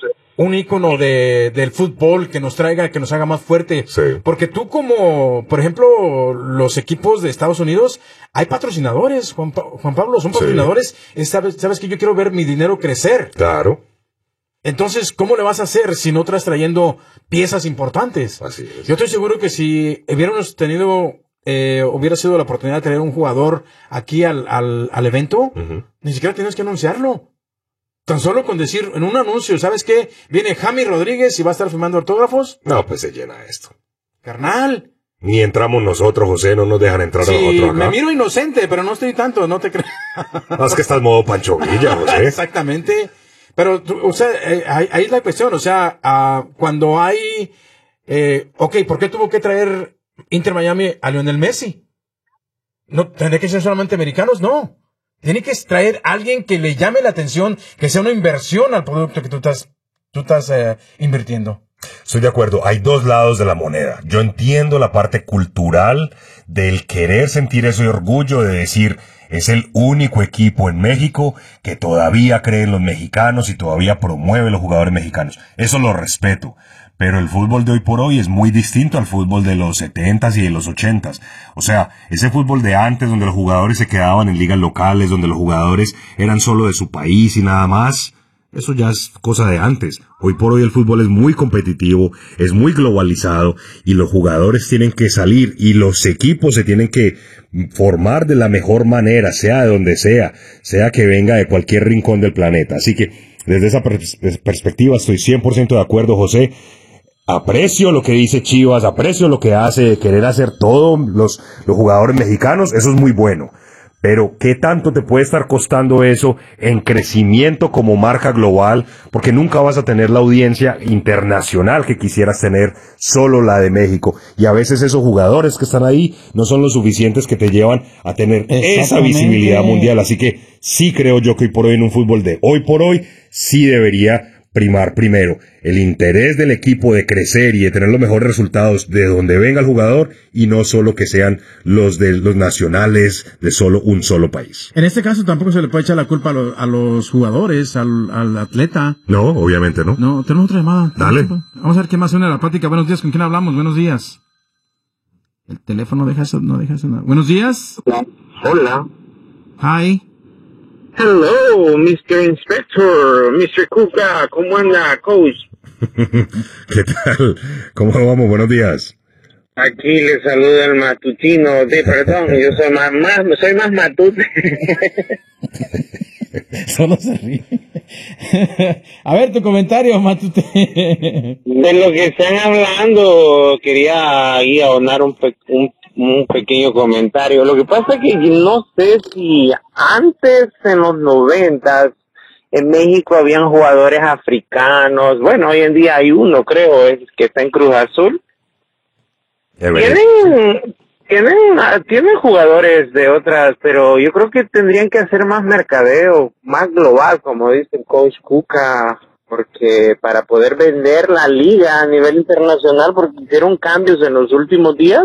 un ícono de, del fútbol que nos traiga, que nos haga más fuerte. Sí. Porque tú como, por ejemplo, los equipos de Estados Unidos, hay patrocinadores, Juan, pa Juan Pablo, son patrocinadores. Sí. Sabes, sabes que yo quiero ver mi dinero crecer. Claro. Entonces, ¿cómo le vas a hacer si no estás trayendo piezas importantes? Así es. Yo estoy seguro que si hubiéramos tenido, eh, hubiera sido la oportunidad de tener un jugador aquí al, al, al evento, uh-huh. ni siquiera tienes que anunciarlo. Tan solo con decir en un anuncio, ¿sabes qué? Viene Jaime Rodríguez y va a estar firmando autógrafos. No, pues se llena esto. Carnal. Ni entramos nosotros, José, no nos dejan entrar sí, a nosotros acá. Me miro inocente, pero no estoy tanto, no te creas. No, es que estás modo Pancho Villa, José. Exactamente. Pero, o sea, eh, ahí, ahí es la cuestión, o sea, uh, cuando hay, eh, ok, ¿por qué tuvo que traer Inter Miami a Lionel Messi? ¿No tendría que ser solamente americanos? No. Tiene que traer a alguien que le llame la atención, que sea una inversión al producto que tú estás, tú estás eh, invirtiendo. Estoy de acuerdo, hay dos lados de la moneda. Yo entiendo la parte cultural del querer sentir ese orgullo de decir, es el único equipo en México que todavía cree en los mexicanos y todavía promueve los jugadores mexicanos. Eso lo respeto. Pero el fútbol de hoy por hoy es muy distinto al fútbol de los setentas y de los ochentas. O sea, ese fútbol de antes donde los jugadores se quedaban en ligas locales, donde los jugadores eran solo de su país y nada más, eso ya es cosa de antes. Hoy por hoy el fútbol es muy competitivo, es muy globalizado y los jugadores tienen que salir y los equipos se tienen que formar de la mejor manera, sea de donde sea, sea que venga de cualquier rincón del planeta. Así que desde esa pers perspectiva estoy cien por ciento de acuerdo, José. Aprecio lo que dice Chivas, aprecio lo que hace, querer hacer todos los, los jugadores mexicanos, eso es muy bueno. Pero, ¿qué tanto te puede estar costando eso en crecimiento como marca global? Porque nunca vas a tener la audiencia internacional que quisieras tener, solo la de México. Y a veces esos jugadores que están ahí no son los suficientes que te llevan a tener esa visibilidad mundial. Así que sí creo yo que hoy por hoy en un fútbol de hoy por hoy, sí debería primar primero el interés del equipo de crecer y de tener los mejores resultados de donde venga el jugador y no solo que sean los de los nacionales de solo un solo país. En este caso tampoco se le puede echar la culpa a, lo, a los jugadores, al, al atleta. No, obviamente no. No, tenemos otra llamada. Dale. Vamos a ver qué más suena la plática. Buenos días, ¿con quién hablamos? Buenos días. El teléfono deja eso, no deja eso. No. Buenos días. Hola. Hi. Hello, mister Inspector, mister Cuca, ¿cómo anda, coach? ¿Qué tal? ¿Cómo vamos? Buenos días. Aquí le saluda el matutino de, perdón, yo soy más, más soy más matute. Solo se ríe. A ver, tu comentario, matute. De lo que están hablando, quería ahí abonar un, pe un, un pequeño comentario. Lo que pasa es que no sé si antes, en los noventas, en México habían jugadores africanos. Bueno, hoy en día hay uno, creo, es que está en Cruz Azul. Tienen, tienen, tienen jugadores de otras, pero yo creo que tendrían que hacer más mercadeo, más global, como dice el coach Cuca, porque para poder vender la liga a nivel internacional, porque hicieron cambios en los últimos días,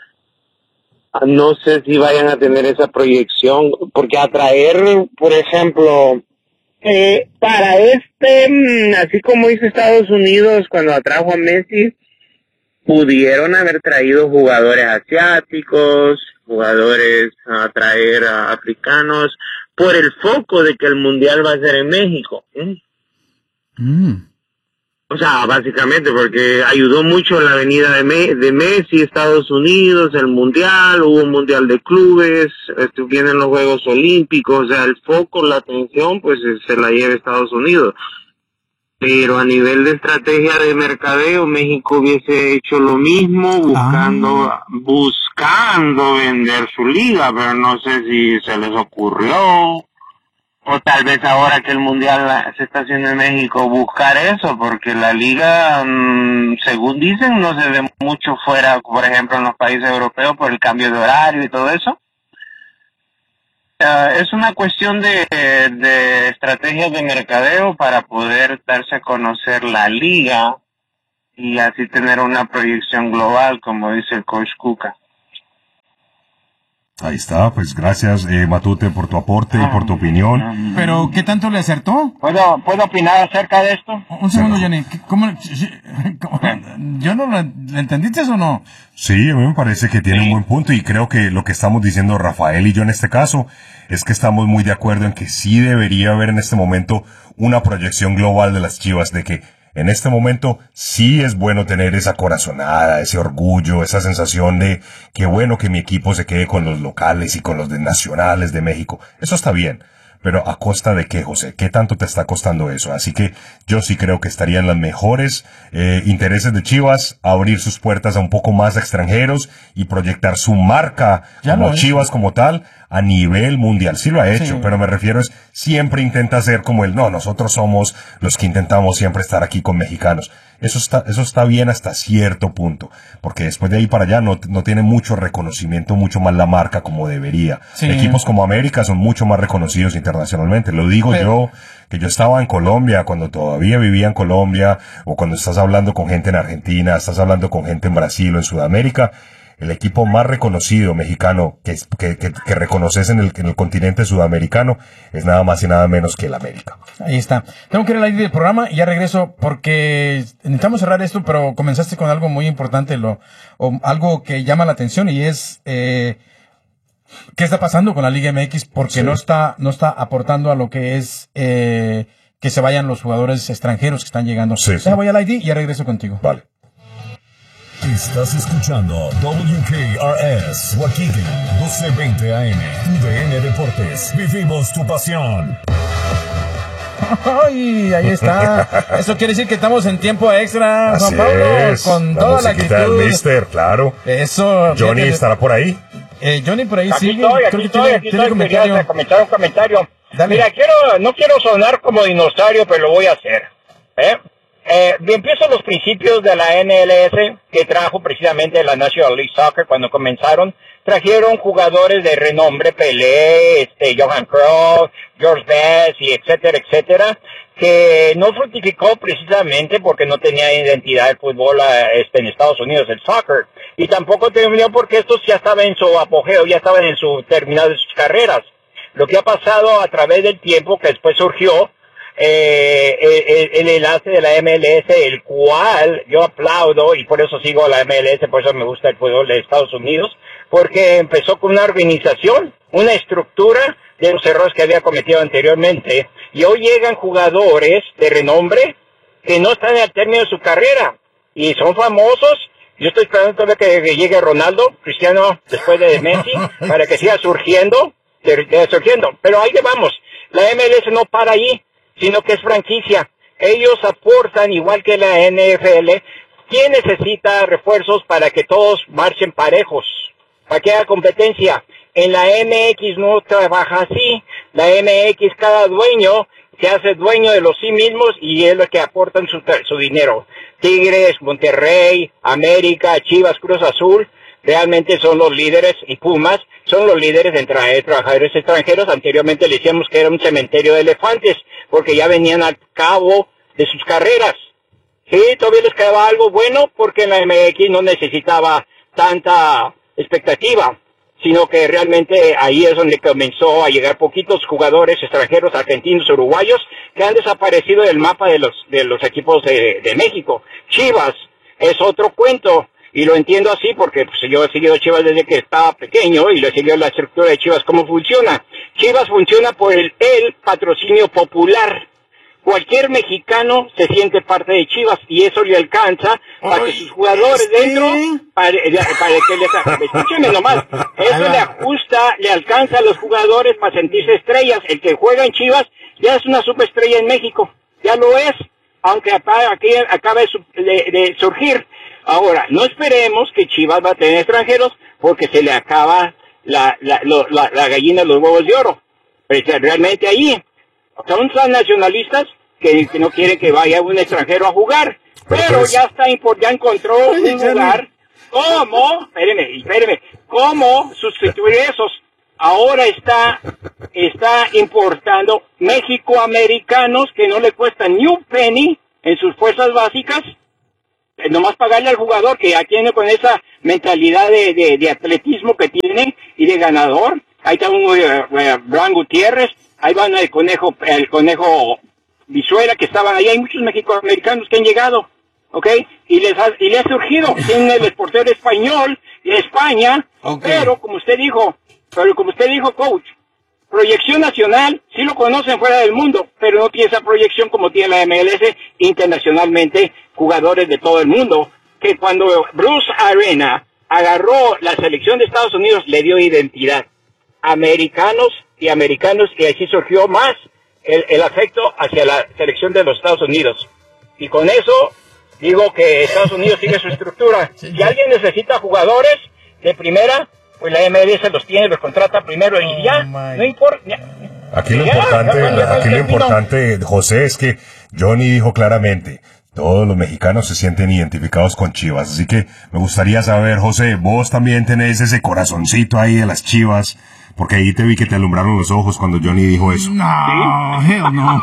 no sé si vayan a tener esa proyección, porque atraer, por ejemplo, eh, para este, así como hizo Estados Unidos cuando atrajo a Messi, pudieron haber traído jugadores asiáticos, jugadores a traer a africanos, por el foco de que el mundial va a ser en México. Mm. O sea, básicamente porque ayudó mucho la venida de, Me- de Messi, Estados Unidos, el Mundial, hubo un Mundial de Clubes, este, vienen los Juegos Olímpicos, o sea, el foco, la atención, pues se la lleva Estados Unidos. Pero a nivel de estrategia de mercadeo, México hubiese hecho lo mismo, buscando, ah. buscando vender su liga, pero no sé si se les ocurrió. O tal vez ahora que el Mundial se está haciendo en México, buscar eso, porque la liga, mmm, según dicen, no se ve mucho fuera, por ejemplo, en los países europeos por el cambio de horario y todo eso. Uh, es una cuestión de, de estrategias de mercadeo para poder darse a conocer la liga y así tener una proyección global, como dice el coach Cuca. Ahí está, pues gracias eh, Matute por tu aporte y por tu opinión. Pero, ¿qué tanto le acertó? ¿Puedo, ¿puedo opinar acerca de esto? Un segundo, Johnny. ¿Cómo, cómo, ¿Yo no lo entendiste o no? Sí, a mí me parece que tiene un buen punto y creo que lo que estamos diciendo Rafael y yo en este caso es que estamos muy de acuerdo en que sí debería haber en este momento una proyección global de las Chivas, de que en este momento sí es bueno tener esa corazonada, ese orgullo, esa sensación de que bueno que mi equipo se quede con los locales y con los de nacionales de México. Eso está bien. Pero ¿a costa de qué, José? ¿Qué tanto te está costando eso? Así que yo sí creo que estarían los mejores eh, intereses de Chivas abrir sus puertas a un poco más de extranjeros y proyectar su marca ya como Chivas como tal a nivel mundial. Sí lo ha hecho, sí. Pero me refiero es siempre intenta ser como el no, nosotros somos los que intentamos siempre estar aquí con mexicanos. Eso está, eso está bien hasta cierto punto, porque después de ahí para allá no, no tiene mucho reconocimiento, mucho más la marca como debería. Sí. Equipos como América son mucho más reconocidos internacionalmente. Lo digo Pero... yo, que yo estaba en Colombia, cuando todavía vivía en Colombia, o cuando estás hablando con gente en Argentina, estás hablando con gente en Brasil o en Sudamérica. El equipo más reconocido mexicano que, que, que, que reconoces en el, en el continente sudamericano es nada más y nada menos que el América. Ahí está. Tengo que ir al aire del programa y ya regreso porque necesitamos cerrar esto, pero comenzaste con algo muy importante, lo, o algo que llama la atención y es eh, qué está pasando con la Liga M X porque sí. no está no está aportando a lo que es eh, que se vayan los jugadores extranjeros que están llegando. Sí, ya sí. voy al I D y ya regreso contigo. Vale. Estás escuchando W K R S Waukegan doce veinte A M U D N Deportes. Vivimos tu pasión. Ay, ahí está. Eso quiere decir que estamos en tiempo extra, Así Juan Pablo, es. con la toda la actitud. del Mister, claro. Eso. Johnny fíjate, estará por ahí. Eh, Johnny por ahí aquí sigue. Estoy, aquí Creo que estoy, tiene, aquí tiene estoy, comentario. quería comentar un comentario. Dale. Mira, quiero, no quiero sonar como dinosaurio, pero lo voy a hacer. ¿Eh? Eh, empiezo los principios de la M L S que trajo precisamente la National League Soccer cuando comenzaron. Trajeron jugadores de renombre, Pelé, este, Johan Cruyff, George Best y etcétera, etcétera, que no fructificó precisamente porque no tenía identidad el fútbol este, en Estados Unidos, el soccer, y tampoco terminó porque estos ya estaban en su apogeo, ya estaban en su terminado de sus carreras. Lo que ha pasado a través del tiempo, que después surgió Eh, el, el enlace de la M L S, el cual yo aplaudo y por eso sigo a la M L S, por eso me gusta el fútbol de Estados Unidos, porque empezó con una organización, una estructura de los errores que había cometido anteriormente, y hoy llegan jugadores de renombre que no están al término de su carrera y son famosos. Yo estoy esperando todavía que, que llegue Ronaldo, Cristiano después de Messi, para que siga surgiendo, de, de, surgiendo. Pero ahí vamos, la M L S no para ahí, sino que es franquicia. Ellos aportan igual que la N F L. ¿Quién necesita refuerzos para que todos marchen parejos? Para que haya competencia. En la M X no trabaja así. La M X, cada dueño se hace dueño de los sí mismos y es lo que aportan su, su dinero. Tigres, Monterrey, América, Chivas, Cruz Azul, realmente son los líderes, y Pumas son los líderes de traer trabajadores extranjeros. Anteriormente le decíamos que era un cementerio de elefantes, porque ya venían al cabo de sus carreras. Sí, todavía les quedaba algo bueno, porque la M X no necesitaba tanta expectativa, sino que realmente ahí es donde comenzó a llegar poquitos jugadores extranjeros, argentinos, uruguayos, que han desaparecido del mapa de los, de los equipos de, de México. Chivas es otro cuento. Y lo entiendo así porque pues, yo he seguido Chivas desde que estaba pequeño y lo he seguido la estructura de Chivas, cómo funciona. Chivas funciona por el, el patrocinio popular. cualquier mexicano se siente parte de Chivas y eso le alcanza para que sus jugadores ¿sí? dentro, para, para que les, escúcheme nomás, eso le ajusta, le alcanza a los jugadores para sentirse estrellas. El que juega en Chivas ya es una superestrella en México, ya lo es, aunque aquí acabe de, de surgir. Ahora, no esperemos que Chivas va a tener extranjeros porque se le acaba la, la, la, la gallina de los huevos de oro. Pero realmente ahí son tan nacionalistas que, que no quieren que vaya un extranjero a jugar. Pero, pero pues, ya está, ya encontró un lugar. ¿Cómo? Espéreme, espéreme. ¿Cómo sustituir esos? Ahora está, está importando mexicoamericanos que no le cuestan ni un penny en sus fuerzas básicas. Nomás pagarle al jugador que ya tiene con esa mentalidad de, de, de atletismo que tiene y de ganador. Ahí está un uh, Bran Gutiérrez, ahí van el conejo, el conejo Vizuela que estaban ahí. Hay muchos mexicoamericanos que han llegado, ¿ok? Y les ha, y les ha surgido. Tienen el portero español de España, okay. Pero como usted dijo, pero como usted dijo, coach, proyección nacional, sí lo conocen fuera del mundo, pero no tiene esa proyección como tiene la M L S internacionalmente, jugadores de todo el mundo, que cuando Bruce Arena agarró la selección de Estados Unidos, le dio identidad. Americanos y americanos, y así surgió más el, el afecto hacia la selección de los Estados Unidos. Y con eso, digo que Estados Unidos sigue su estructura. Si alguien necesita jugadores de primera, pues la M L S los tiene, los contrata primero y ya, no importa. Aquí lo importante, aquí lo importante, José, es que Johnny dijo claramente, todos los mexicanos se sienten identificados con Chivas, así que me gustaría saber, José, vos también tenés ese corazoncito ahí de las Chivas, porque ahí te vi que te alumbraron los ojos cuando Johnny dijo eso. No, ¿sí? Hell no.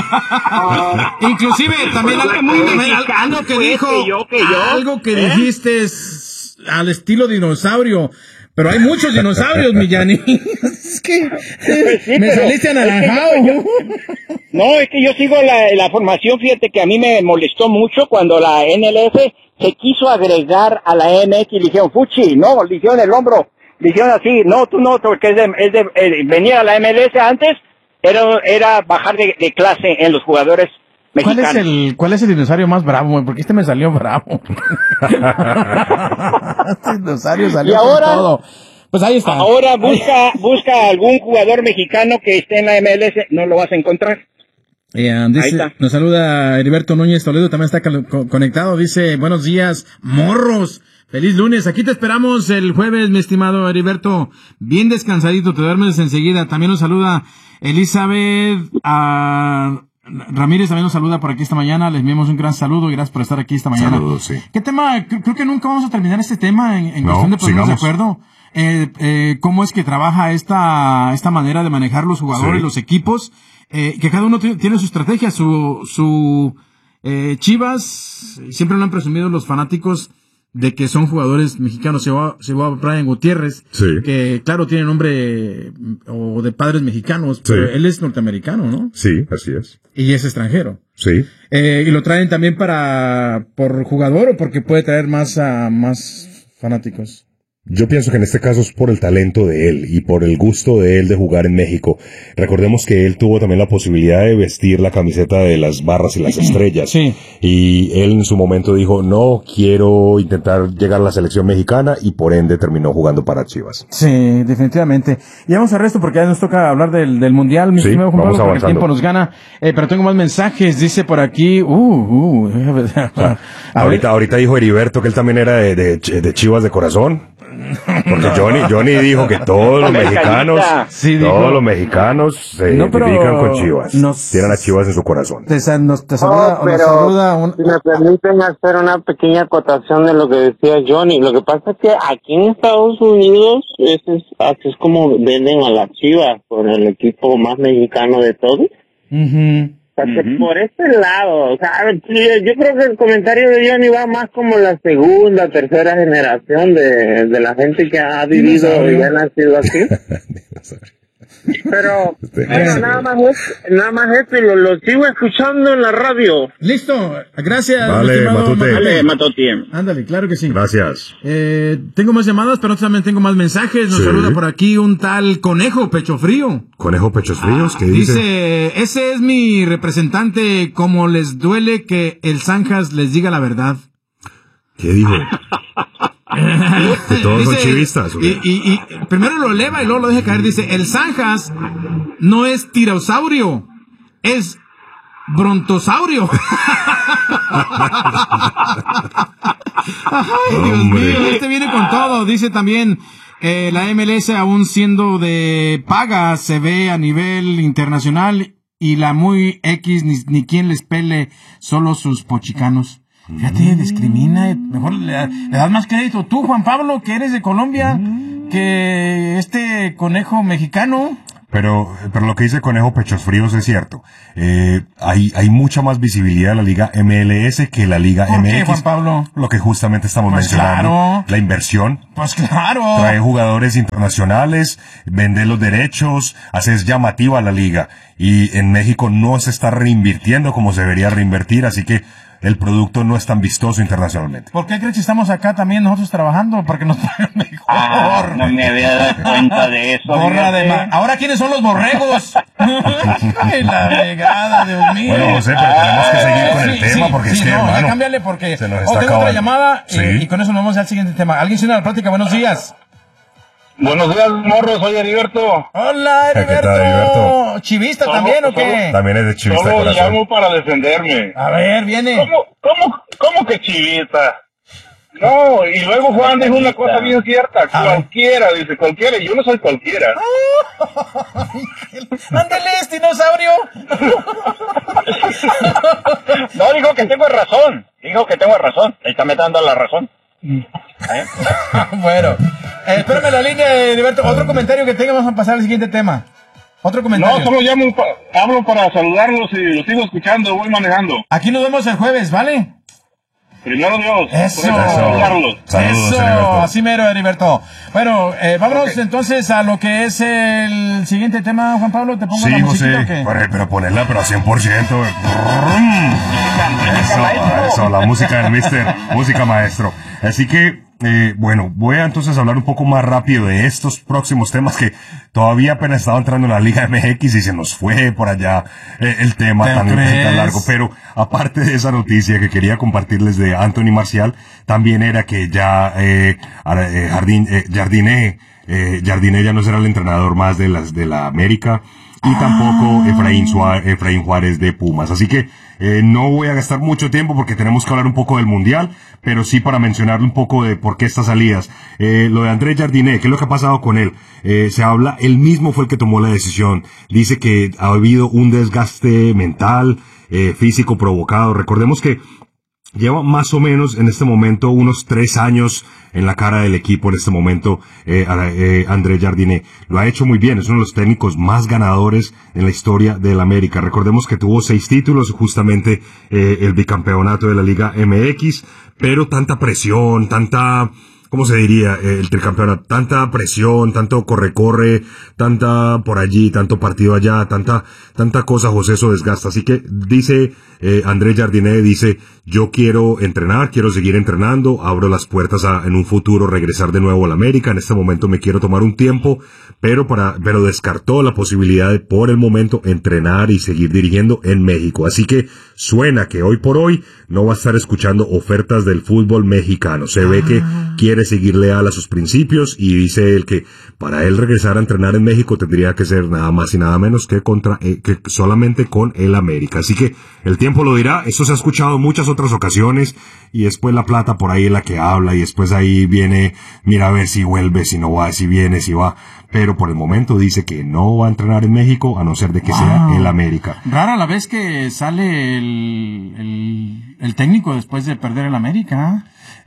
Inclusive también algo, muy algo que dijo, que yo, que yo, algo que ¿eh? dijiste es al estilo dinosaurio. Pero hay muchos dinosaurios, Millani. Es que sí, me saliste anaranjado. Es que yo, no, es que yo sigo la, la formación. Fíjate que a mí me molestó mucho cuando la N L S se quiso agregar a la M X y le dijeron, Fuchi, no, le hicieron el hombro. Le dijeron así, no, tú no, porque es de, es de eh, venir a la M L S antes, era, era bajar de, de clase en los jugadores mexicanos. ¿Cuál es el, cuál es el dinosaurio más bravo? Porque este me salió bravo. Este dinosaurio salió y ahora, con todo. Pues ahí está. Ahora busca, busca algún jugador mexicano que esté en la M L S, no lo vas a encontrar. Yeah, dice, nos saluda Heriberto Núñez Toledo, también está co- conectado, dice, buenos días, morros, feliz lunes, aquí te esperamos el jueves, mi estimado Heriberto, bien descansadito, te duermes enseguida. También nos saluda Elizabeth a Ramírez, también nos saluda por aquí esta mañana, les enviamos un gran saludo y gracias por estar aquí esta mañana. Saludos, sí. ¿Qué tema? Creo, creo que nunca vamos a terminar este tema en, en no, cuestión de ponernos de sigamos. acuerdo. Eh, eh, cómo es que trabaja esta, esta manera de manejar los jugadores, sí. Los equipos, eh, que cada uno t- tiene su estrategia, su, su, eh, Chivas, siempre lo han presumido los fanáticos de que son jugadores mexicanos. Se va, se va Brian Gutiérrez, sí. Que claro tiene nombre o de padres mexicanos, pero sí. Él es norteamericano, ¿no? Sí, así es. Y es extranjero. Sí. Eh, y lo traen también para, por jugador o porque puede traer más, uh, más fanáticos. Yo pienso que en este caso es por el talento de él y por el gusto de él de jugar en México. Recordemos que él tuvo también la posibilidad de vestir la camiseta de las barras y las estrellas. Sí. Y él en su momento dijo, no, quiero intentar llegar a la selección mexicana y por ende terminó jugando para Chivas. Sí, definitivamente. Y vamos al resto porque ya nos toca hablar del, del Mundial, mi sí, estimado Juan Pablo, porque avanzando. el tiempo nos gana. Eh, pero tengo más mensajes, dice por aquí, uh, uh. O sea, ahorita, ahorita dijo Heriberto que él también era de, de, de Chivas de corazón. Porque Johnny, Johnny dijo que todos los mexicanos, sí, todos dijo, los mexicanos se no, pero identifican con Chivas. Nos, tienen a Chivas en su corazón. Te, nos, te saluda, oh, pero nos saluda un... si me permiten hacer una pequeña acotación de lo que decía Johnny. Lo que pasa es que aquí en Estados Unidos es, es, así es como venden a las Chivas, por el equipo más mexicano de todos. Uh-huh. Porque uh-huh. por este lado, o sea, yo creo que el comentario de Johnny va más como la segunda, tercera generación de, de la gente que ha vivido y ha nacido aquí. Pero, Este, pero sí. nada más es- nada más esto y lo, lo sigo escuchando en la radio. Listo, gracias. Vale, mi estimado Matute. Dale, Matoti. Ándale, claro que sí. Gracias. Eh, tengo más llamadas, pero también tengo más mensajes. Nos Sí. saluda por aquí un tal Conejo Pecho Frío. Conejo Pechos Fríos, ¿qué dice? Dice, ese es mi representante, como les duele que el Zanjas les diga la verdad. ¿Qué dijo? Que todos son Dice, chivistas. ¿o y, qué? y- y primero lo eleva y luego lo deja caer. Dice, el Zanjas no es tirosaurio, es brontosaurio. Ay, Dios Hombre. mío, este viene con todo. Dice también, eh, la M L S aún siendo de paga se ve a nivel internacional y la muy X ni, ni quien les pele, solo sus pochicanos. Fíjate, discrimina, mejor le, le das más crédito tú, Juan Pablo, que eres de Colombia, que este conejo mexicano. Pero, pero lo que dice Conejo Pechos Fríos es cierto. Eh, hay, hay mucha más visibilidad de la Liga M L S que la Liga ¿Por M qué, X. Juan Pablo? Lo que justamente estamos Pues mencionando. claro. La inversión. Pues claro. Trae jugadores internacionales, vende los derechos, haces llamativa la liga. Y en México no se está reinvirtiendo como se debería reinvertir, así que el producto no es tan vistoso internacionalmente. ¿Por qué crees que estamos acá también nosotros trabajando? Para que nos paguen mejor. Ah, no me había dado cuenta de eso. Borra de fíjate. ma- Ahora, ¿quiénes son los borregos? Ay, la regada, Dios mío. Bueno, José, pero tenemos que seguir con el Sí, tema sí, porque sí, es que, no, ya hermano, cámbiale porque se nos oh, está tengo otra acabando. llamada y, Sí. y con eso nos vamos al siguiente tema. ¿Alguien tiene la plática? Buenos días. Buenos días, morro, soy Heriberto. Hola, ¿Qué Heriberto. tal, Heriberto? ¿Chivista Solo- también o solo- qué? También es de chivista Solo corazón. llamo para defenderme. A ver, viene. ¿Cómo, cómo, cómo que chivista? No, y luego Juan dijo una cosa bien cierta. Cualquiera, dice cualquiera, y yo no soy cualquiera. Ándale, este dinosaurio. No, dijo que tengo razón. Dijo que tengo razón. Ahí está me dando la razón. Bueno, eh, espérame la línea, Heriberto. Otro comentario que tenga, vamos a pasar al siguiente tema. Otro comentario. No, solo llamo, pa- hablo para saludarlos y los sigo escuchando, voy manejando. Aquí nos vemos el jueves, ¿vale? Primero Dios. Eso. Por eso, saludarlos. Saludos, Eso, Heriberto. así mero, Heriberto. Bueno, eh, vámonos entonces a lo que es el siguiente tema, Juan Pablo. ¿Te pongo Sí, la musiquita José, o qué? pero, pero ponerla pero a cien por ciento. Eso, eso, la música del mister, música maestro. Así que, eh, bueno, voy a entonces hablar un poco más rápido de estos próximos temas que todavía apenas estaba entrando en la Liga M X y se nos fue por allá eh, el tema ¿Te tan, crees? tan largo. Pero aparte de esa noticia que quería compartirles de Anthony Marcial, también era que ya eh, Ar- eh, Jardín, eh, Jardiné, eh, Jardiné ya no será el entrenador más de las de la América. Y tampoco Efraín, Suá- Efraín Juárez de Pumas. Así que eh, no voy a gastar mucho tiempo porque tenemos que hablar un poco del Mundial, pero sí para mencionar un poco de por qué estas salidas. Eh, lo de Andrés Jardiné, ¿qué es lo que ha pasado con él? Eh, se habla, él mismo fue el que tomó la decisión. Dice que ha habido un desgaste mental, eh, físico provocado. Recordemos que lleva más o menos en este momento unos tres años en la cara del equipo en este momento, eh, eh, André Jardiné. Lo ha hecho muy bien, es uno de los técnicos más ganadores en la historia del América. Recordemos que tuvo seis títulos, justamente eh, el bicampeonato de la Liga M X, pero tanta presión, tanta... ¿Cómo se diría? Eh, el tricampeonato, tanta presión, tanto corre-corre, tanta por allí, tanto partido allá, tanta, tanta cosa, José, eso desgasta. Así que dice, eh, Andrés Jardiné dice, yo quiero entrenar, quiero seguir entrenando, abro las puertas a, en un futuro, regresar de nuevo a la América. En este momento me quiero tomar un tiempo, pero para, pero descartó la posibilidad de, por el momento, entrenar y seguir dirigiendo en México. Así que suena que hoy por hoy no va a estar escuchando ofertas del fútbol mexicano. Se ve que quiere seguir leal a sus principios y dice él que para él regresar a entrenar en México tendría que ser nada más y nada menos que contra eh, que solamente con el América. Así que el tiempo lo dirá. Esto se ha escuchado en muchas otras ocasiones y después la plata por ahí es la que habla y después ahí viene, mira a ver si vuelve, si no va, si viene, si va. Pero por el momento dice que no va a entrenar en México a no ser de que Wow. sea el América. Rara la vez que sale el, el, el técnico después de perder el América.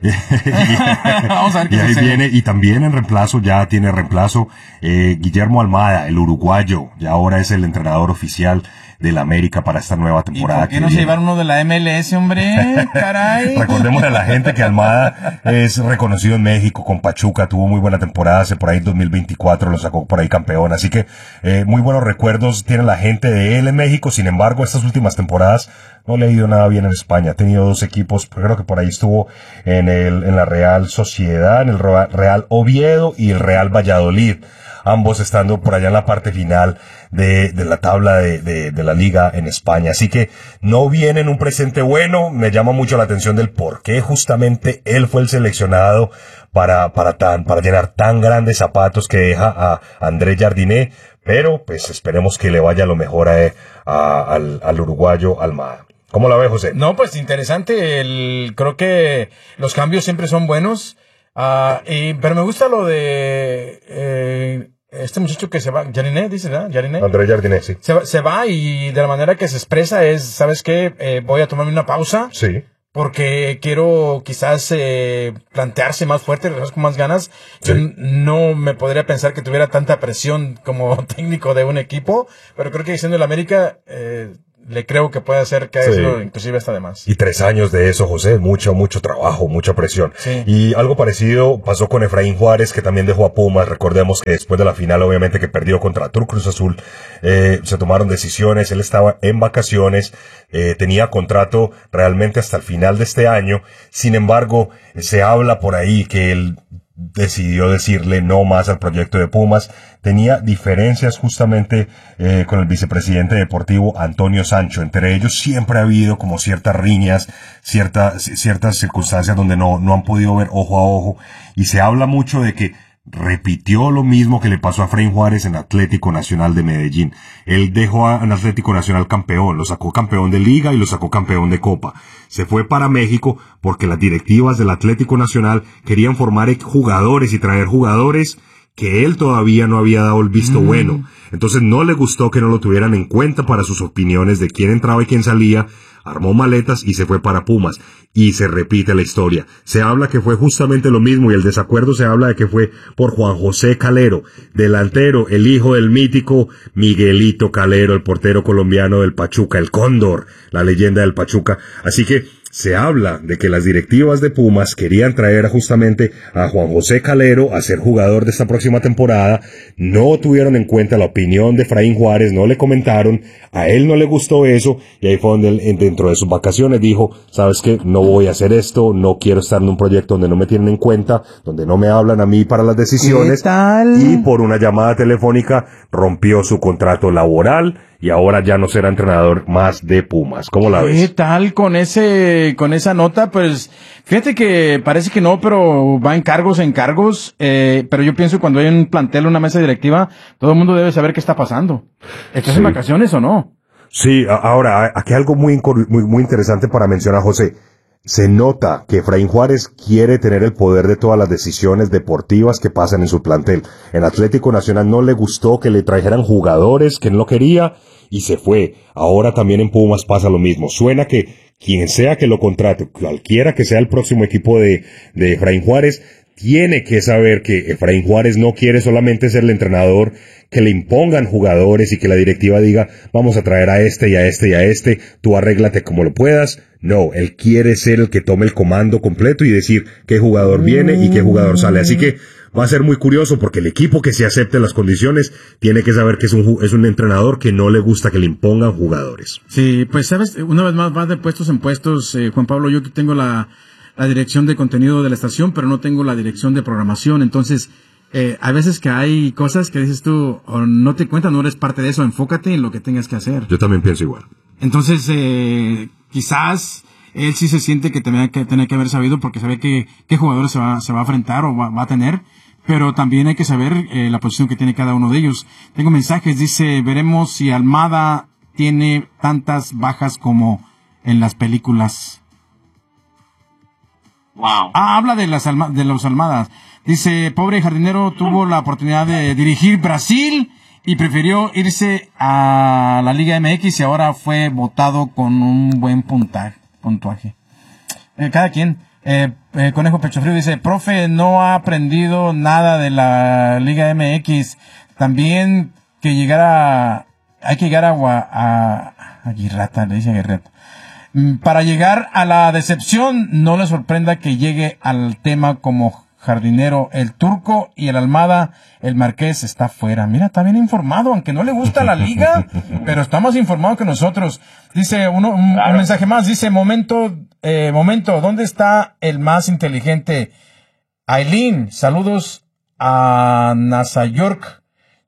Vamos a ver qué y ahí sucede. viene, y también en reemplazo, ya tiene reemplazo, eh, Guillermo Almada, el uruguayo, y ahora es el entrenador oficial del América para esta nueva ¿Y temporada. por qué que no se viene. llevaron uno de la M L S, hombre? Caray. Recordémosle a la gente que Almada es reconocido en México con Pachuca, tuvo muy buena temporada, hace por ahí dos mil veinticuatro lo sacó por ahí campeón, así que eh, muy buenos recuerdos tiene la gente de él en México. Sin embargo, estas últimas temporadas no le ha ido nada bien en España, ha tenido dos equipos, creo que por ahí estuvo en el en la Real Sociedad, en el Real Oviedo y el Real Valladolid, ambos estando por allá en la parte final de, de la tabla de, de, de la liga en España. Así que no viene en un presente bueno. Me llama mucho la atención del por qué justamente él fue el seleccionado para, para tan, para llenar tan grandes zapatos que deja a André Jardiné. Pero pues esperemos que le vaya lo mejor a, a, al, al uruguayo Almada. ¿Cómo la ve, José? No, pues interesante. El, creo que los cambios siempre son buenos. Uh, y, pero me gusta lo de eh, este muchacho que se va, Jardiné, dice, ¿verdad? Jardiné. André Jardiné, sí. Se va, se va y de la manera que se expresa es, ¿sabes qué? Eh, voy a tomarme una pausa. Sí. Porque quiero quizás eh, plantearse más fuerte, con más ganas. Sí. Yo no me podría pensar que tuviera tanta presión como técnico de un equipo, pero creo que siendo el América, eh, le creo que puede hacer que haya Sí. sido inclusive hasta de más. Y tres años de eso, José, mucho, mucho trabajo, mucha presión. Sí. Y algo parecido pasó con Efraín Juárez, que también dejó a Pumas. Recordemos que después de la final, obviamente, que perdió contra Tour Cruz Azul, eh, se tomaron decisiones. Él estaba en vacaciones, eh, tenía contrato realmente hasta el final de este año. Sin embargo, se habla por ahí que él decidió decirle no más al proyecto de Pumas. Tenía diferencias justamente eh, con el vicepresidente deportivo Antonio Sancho. Entre ellos siempre ha habido como ciertas riñas, ciertas, ciertas circunstancias donde no, no han podido ver ojo a ojo. Y se habla mucho de que repitió lo mismo que le pasó a Efraín Juárez en Atlético Nacional de Medellín. Él dejó a un Atlético Nacional campeón, lo sacó campeón de Liga y lo sacó campeón de Copa. Se fue para México porque las directivas del Atlético Nacional querían formar jugadores y traer jugadores que él todavía no había dado el visto mm. bueno. Entonces no le gustó que no lo tuvieran en cuenta para sus opiniones de quién entraba y quién salía. Armó maletas y se fue para Pumas. Y se repite la historia. Se habla que fue justamente lo mismo y el desacuerdo se habla de que fue por Juan José Calero, delantero, el hijo del mítico Miguelito Calero, el portero colombiano del Pachuca, el Cóndor, la leyenda del Pachuca. Así que se habla de que las directivas de Pumas querían traer justamente a Juan José Calero a ser jugador de esta próxima temporada. No tuvieron en cuenta la opinión de Efraín Juárez, no le comentaron, a él no le gustó eso, y ahí fue donde él, dentro de sus vacaciones dijo, ¿sabes qué? No voy a hacer esto, no quiero estar en un proyecto donde no me tienen en cuenta, donde no me hablan a mí para las decisiones. ¿Qué tal? Y por una llamada telefónica rompió su contrato laboral y ahora ya no será entrenador más de Pumas. ¿Cómo la ves? ¿Qué tal con ese, con esa nota? Pues, fíjate que parece que no, pero va en cargos, en cargos, eh, pero yo pienso que cuando hay un plantel, una mesa directiva, todo el mundo debe saber qué está pasando. ¿Estás Sí. en vacaciones o no? Sí, a- ahora, aquí algo muy, incor- muy, muy interesante para mencionar, José. Se nota que Efraín Juárez quiere tener el poder de todas las decisiones deportivas que pasan en su plantel. En Atlético Nacional no le gustó que le trajeran jugadores que no quería y se fue. Ahora también en Pumas pasa lo mismo. Suena que quien sea que lo contrate, cualquiera que sea el próximo equipo de, de Efraín Juárez, tiene que saber que Efraín Juárez no quiere solamente ser el entrenador, que le impongan jugadores y que la directiva diga, vamos a traer a este y a este y a este, tú arréglate como lo puedas. No, él quiere ser el que tome el comando completo y decir qué jugador viene y qué jugador sale. Así que va a ser muy curioso porque el equipo que se acepte las condiciones tiene que saber que es un, es un entrenador que no le gusta que le impongan jugadores. Sí, pues sabes, una vez más va de puestos en puestos, eh, Juan Pablo, yo aquí tengo la, la dirección de contenido de la estación, pero no tengo la dirección de programación, entonces eh, hay veces que hay cosas que dices tú, o no te cuentas, no eres parte de eso, enfócate en lo que tengas que hacer. Yo también pienso igual. Entonces, eh, quizás él sí se siente que tenía que, tenía que haber sabido porque sabe que, qué jugadores se va, se va a enfrentar o va, va a tener, pero también hay que saber eh, la posición que tiene cada uno de ellos. Tengo mensajes, dice, veremos si Almada tiene tantas bajas como en las películas. Wow. Ah, habla de las alma, de los Almadas. Dice, pobre jardinero tuvo la oportunidad de dirigir Brasil y prefirió irse a la Liga M X y ahora fue votado con un buen puntaje, puntuaje. Eh, cada quien. Eh, eh, Conejo Pecho Frío dice, profe, no ha aprendido nada de la Liga M X. También que llegara, hay que llegar a, a, a Guirrata, le dice a Guirrata. Para llegar a la decepción, no le sorprenda que llegue al tema como jardinero el Turco y el Almada, el Marqués está fuera. Mira, está bien informado, aunque no le gusta la liga, pero está más informado que nosotros. Dice uno, un, claro. un mensaje más, dice, momento, eh, momento, ¿dónde está el más inteligente? Aileen, saludos a Nazayork,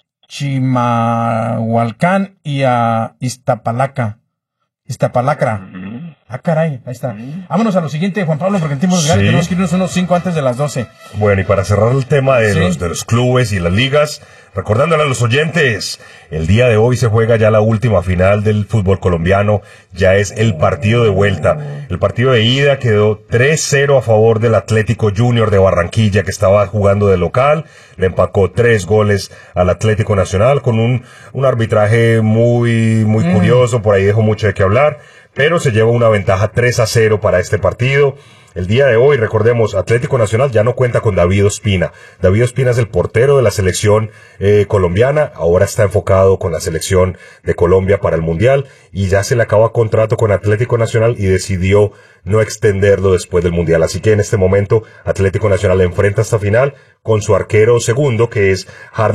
Chimahualcán y a Iztapalaca. Iztapalacra. Ah, caray, ahí está. Vámonos a lo siguiente, Juan Pablo, porque tenemos, sí. tenemos que irnos unos cinco antes de las doce. Bueno, y para cerrar el tema de, sí. los, de los clubes y las ligas, recordándole a los oyentes, el día de hoy se juega ya la última final del fútbol colombiano, ya es el partido de vuelta. El partido de ida quedó tres cero a favor del Atlético Junior de Barranquilla, que estaba jugando de local, le empacó tres goles al Atlético Nacional con un, un arbitraje muy, muy mm. curioso, por ahí dejó mucho de qué hablar, pero se lleva una ventaja tres a cero para este partido. El día de hoy, recordemos, Atlético Nacional ya no cuenta con David Ospina. David Ospina es el portero de la selección eh, colombiana, ahora está enfocado con la selección de Colombia para el Mundial y ya se le acaba contrato con Atlético Nacional y decidió no extenderlo después del Mundial. Así que en este momento Atlético Nacional enfrenta esta final con su arquero segundo, que es Harley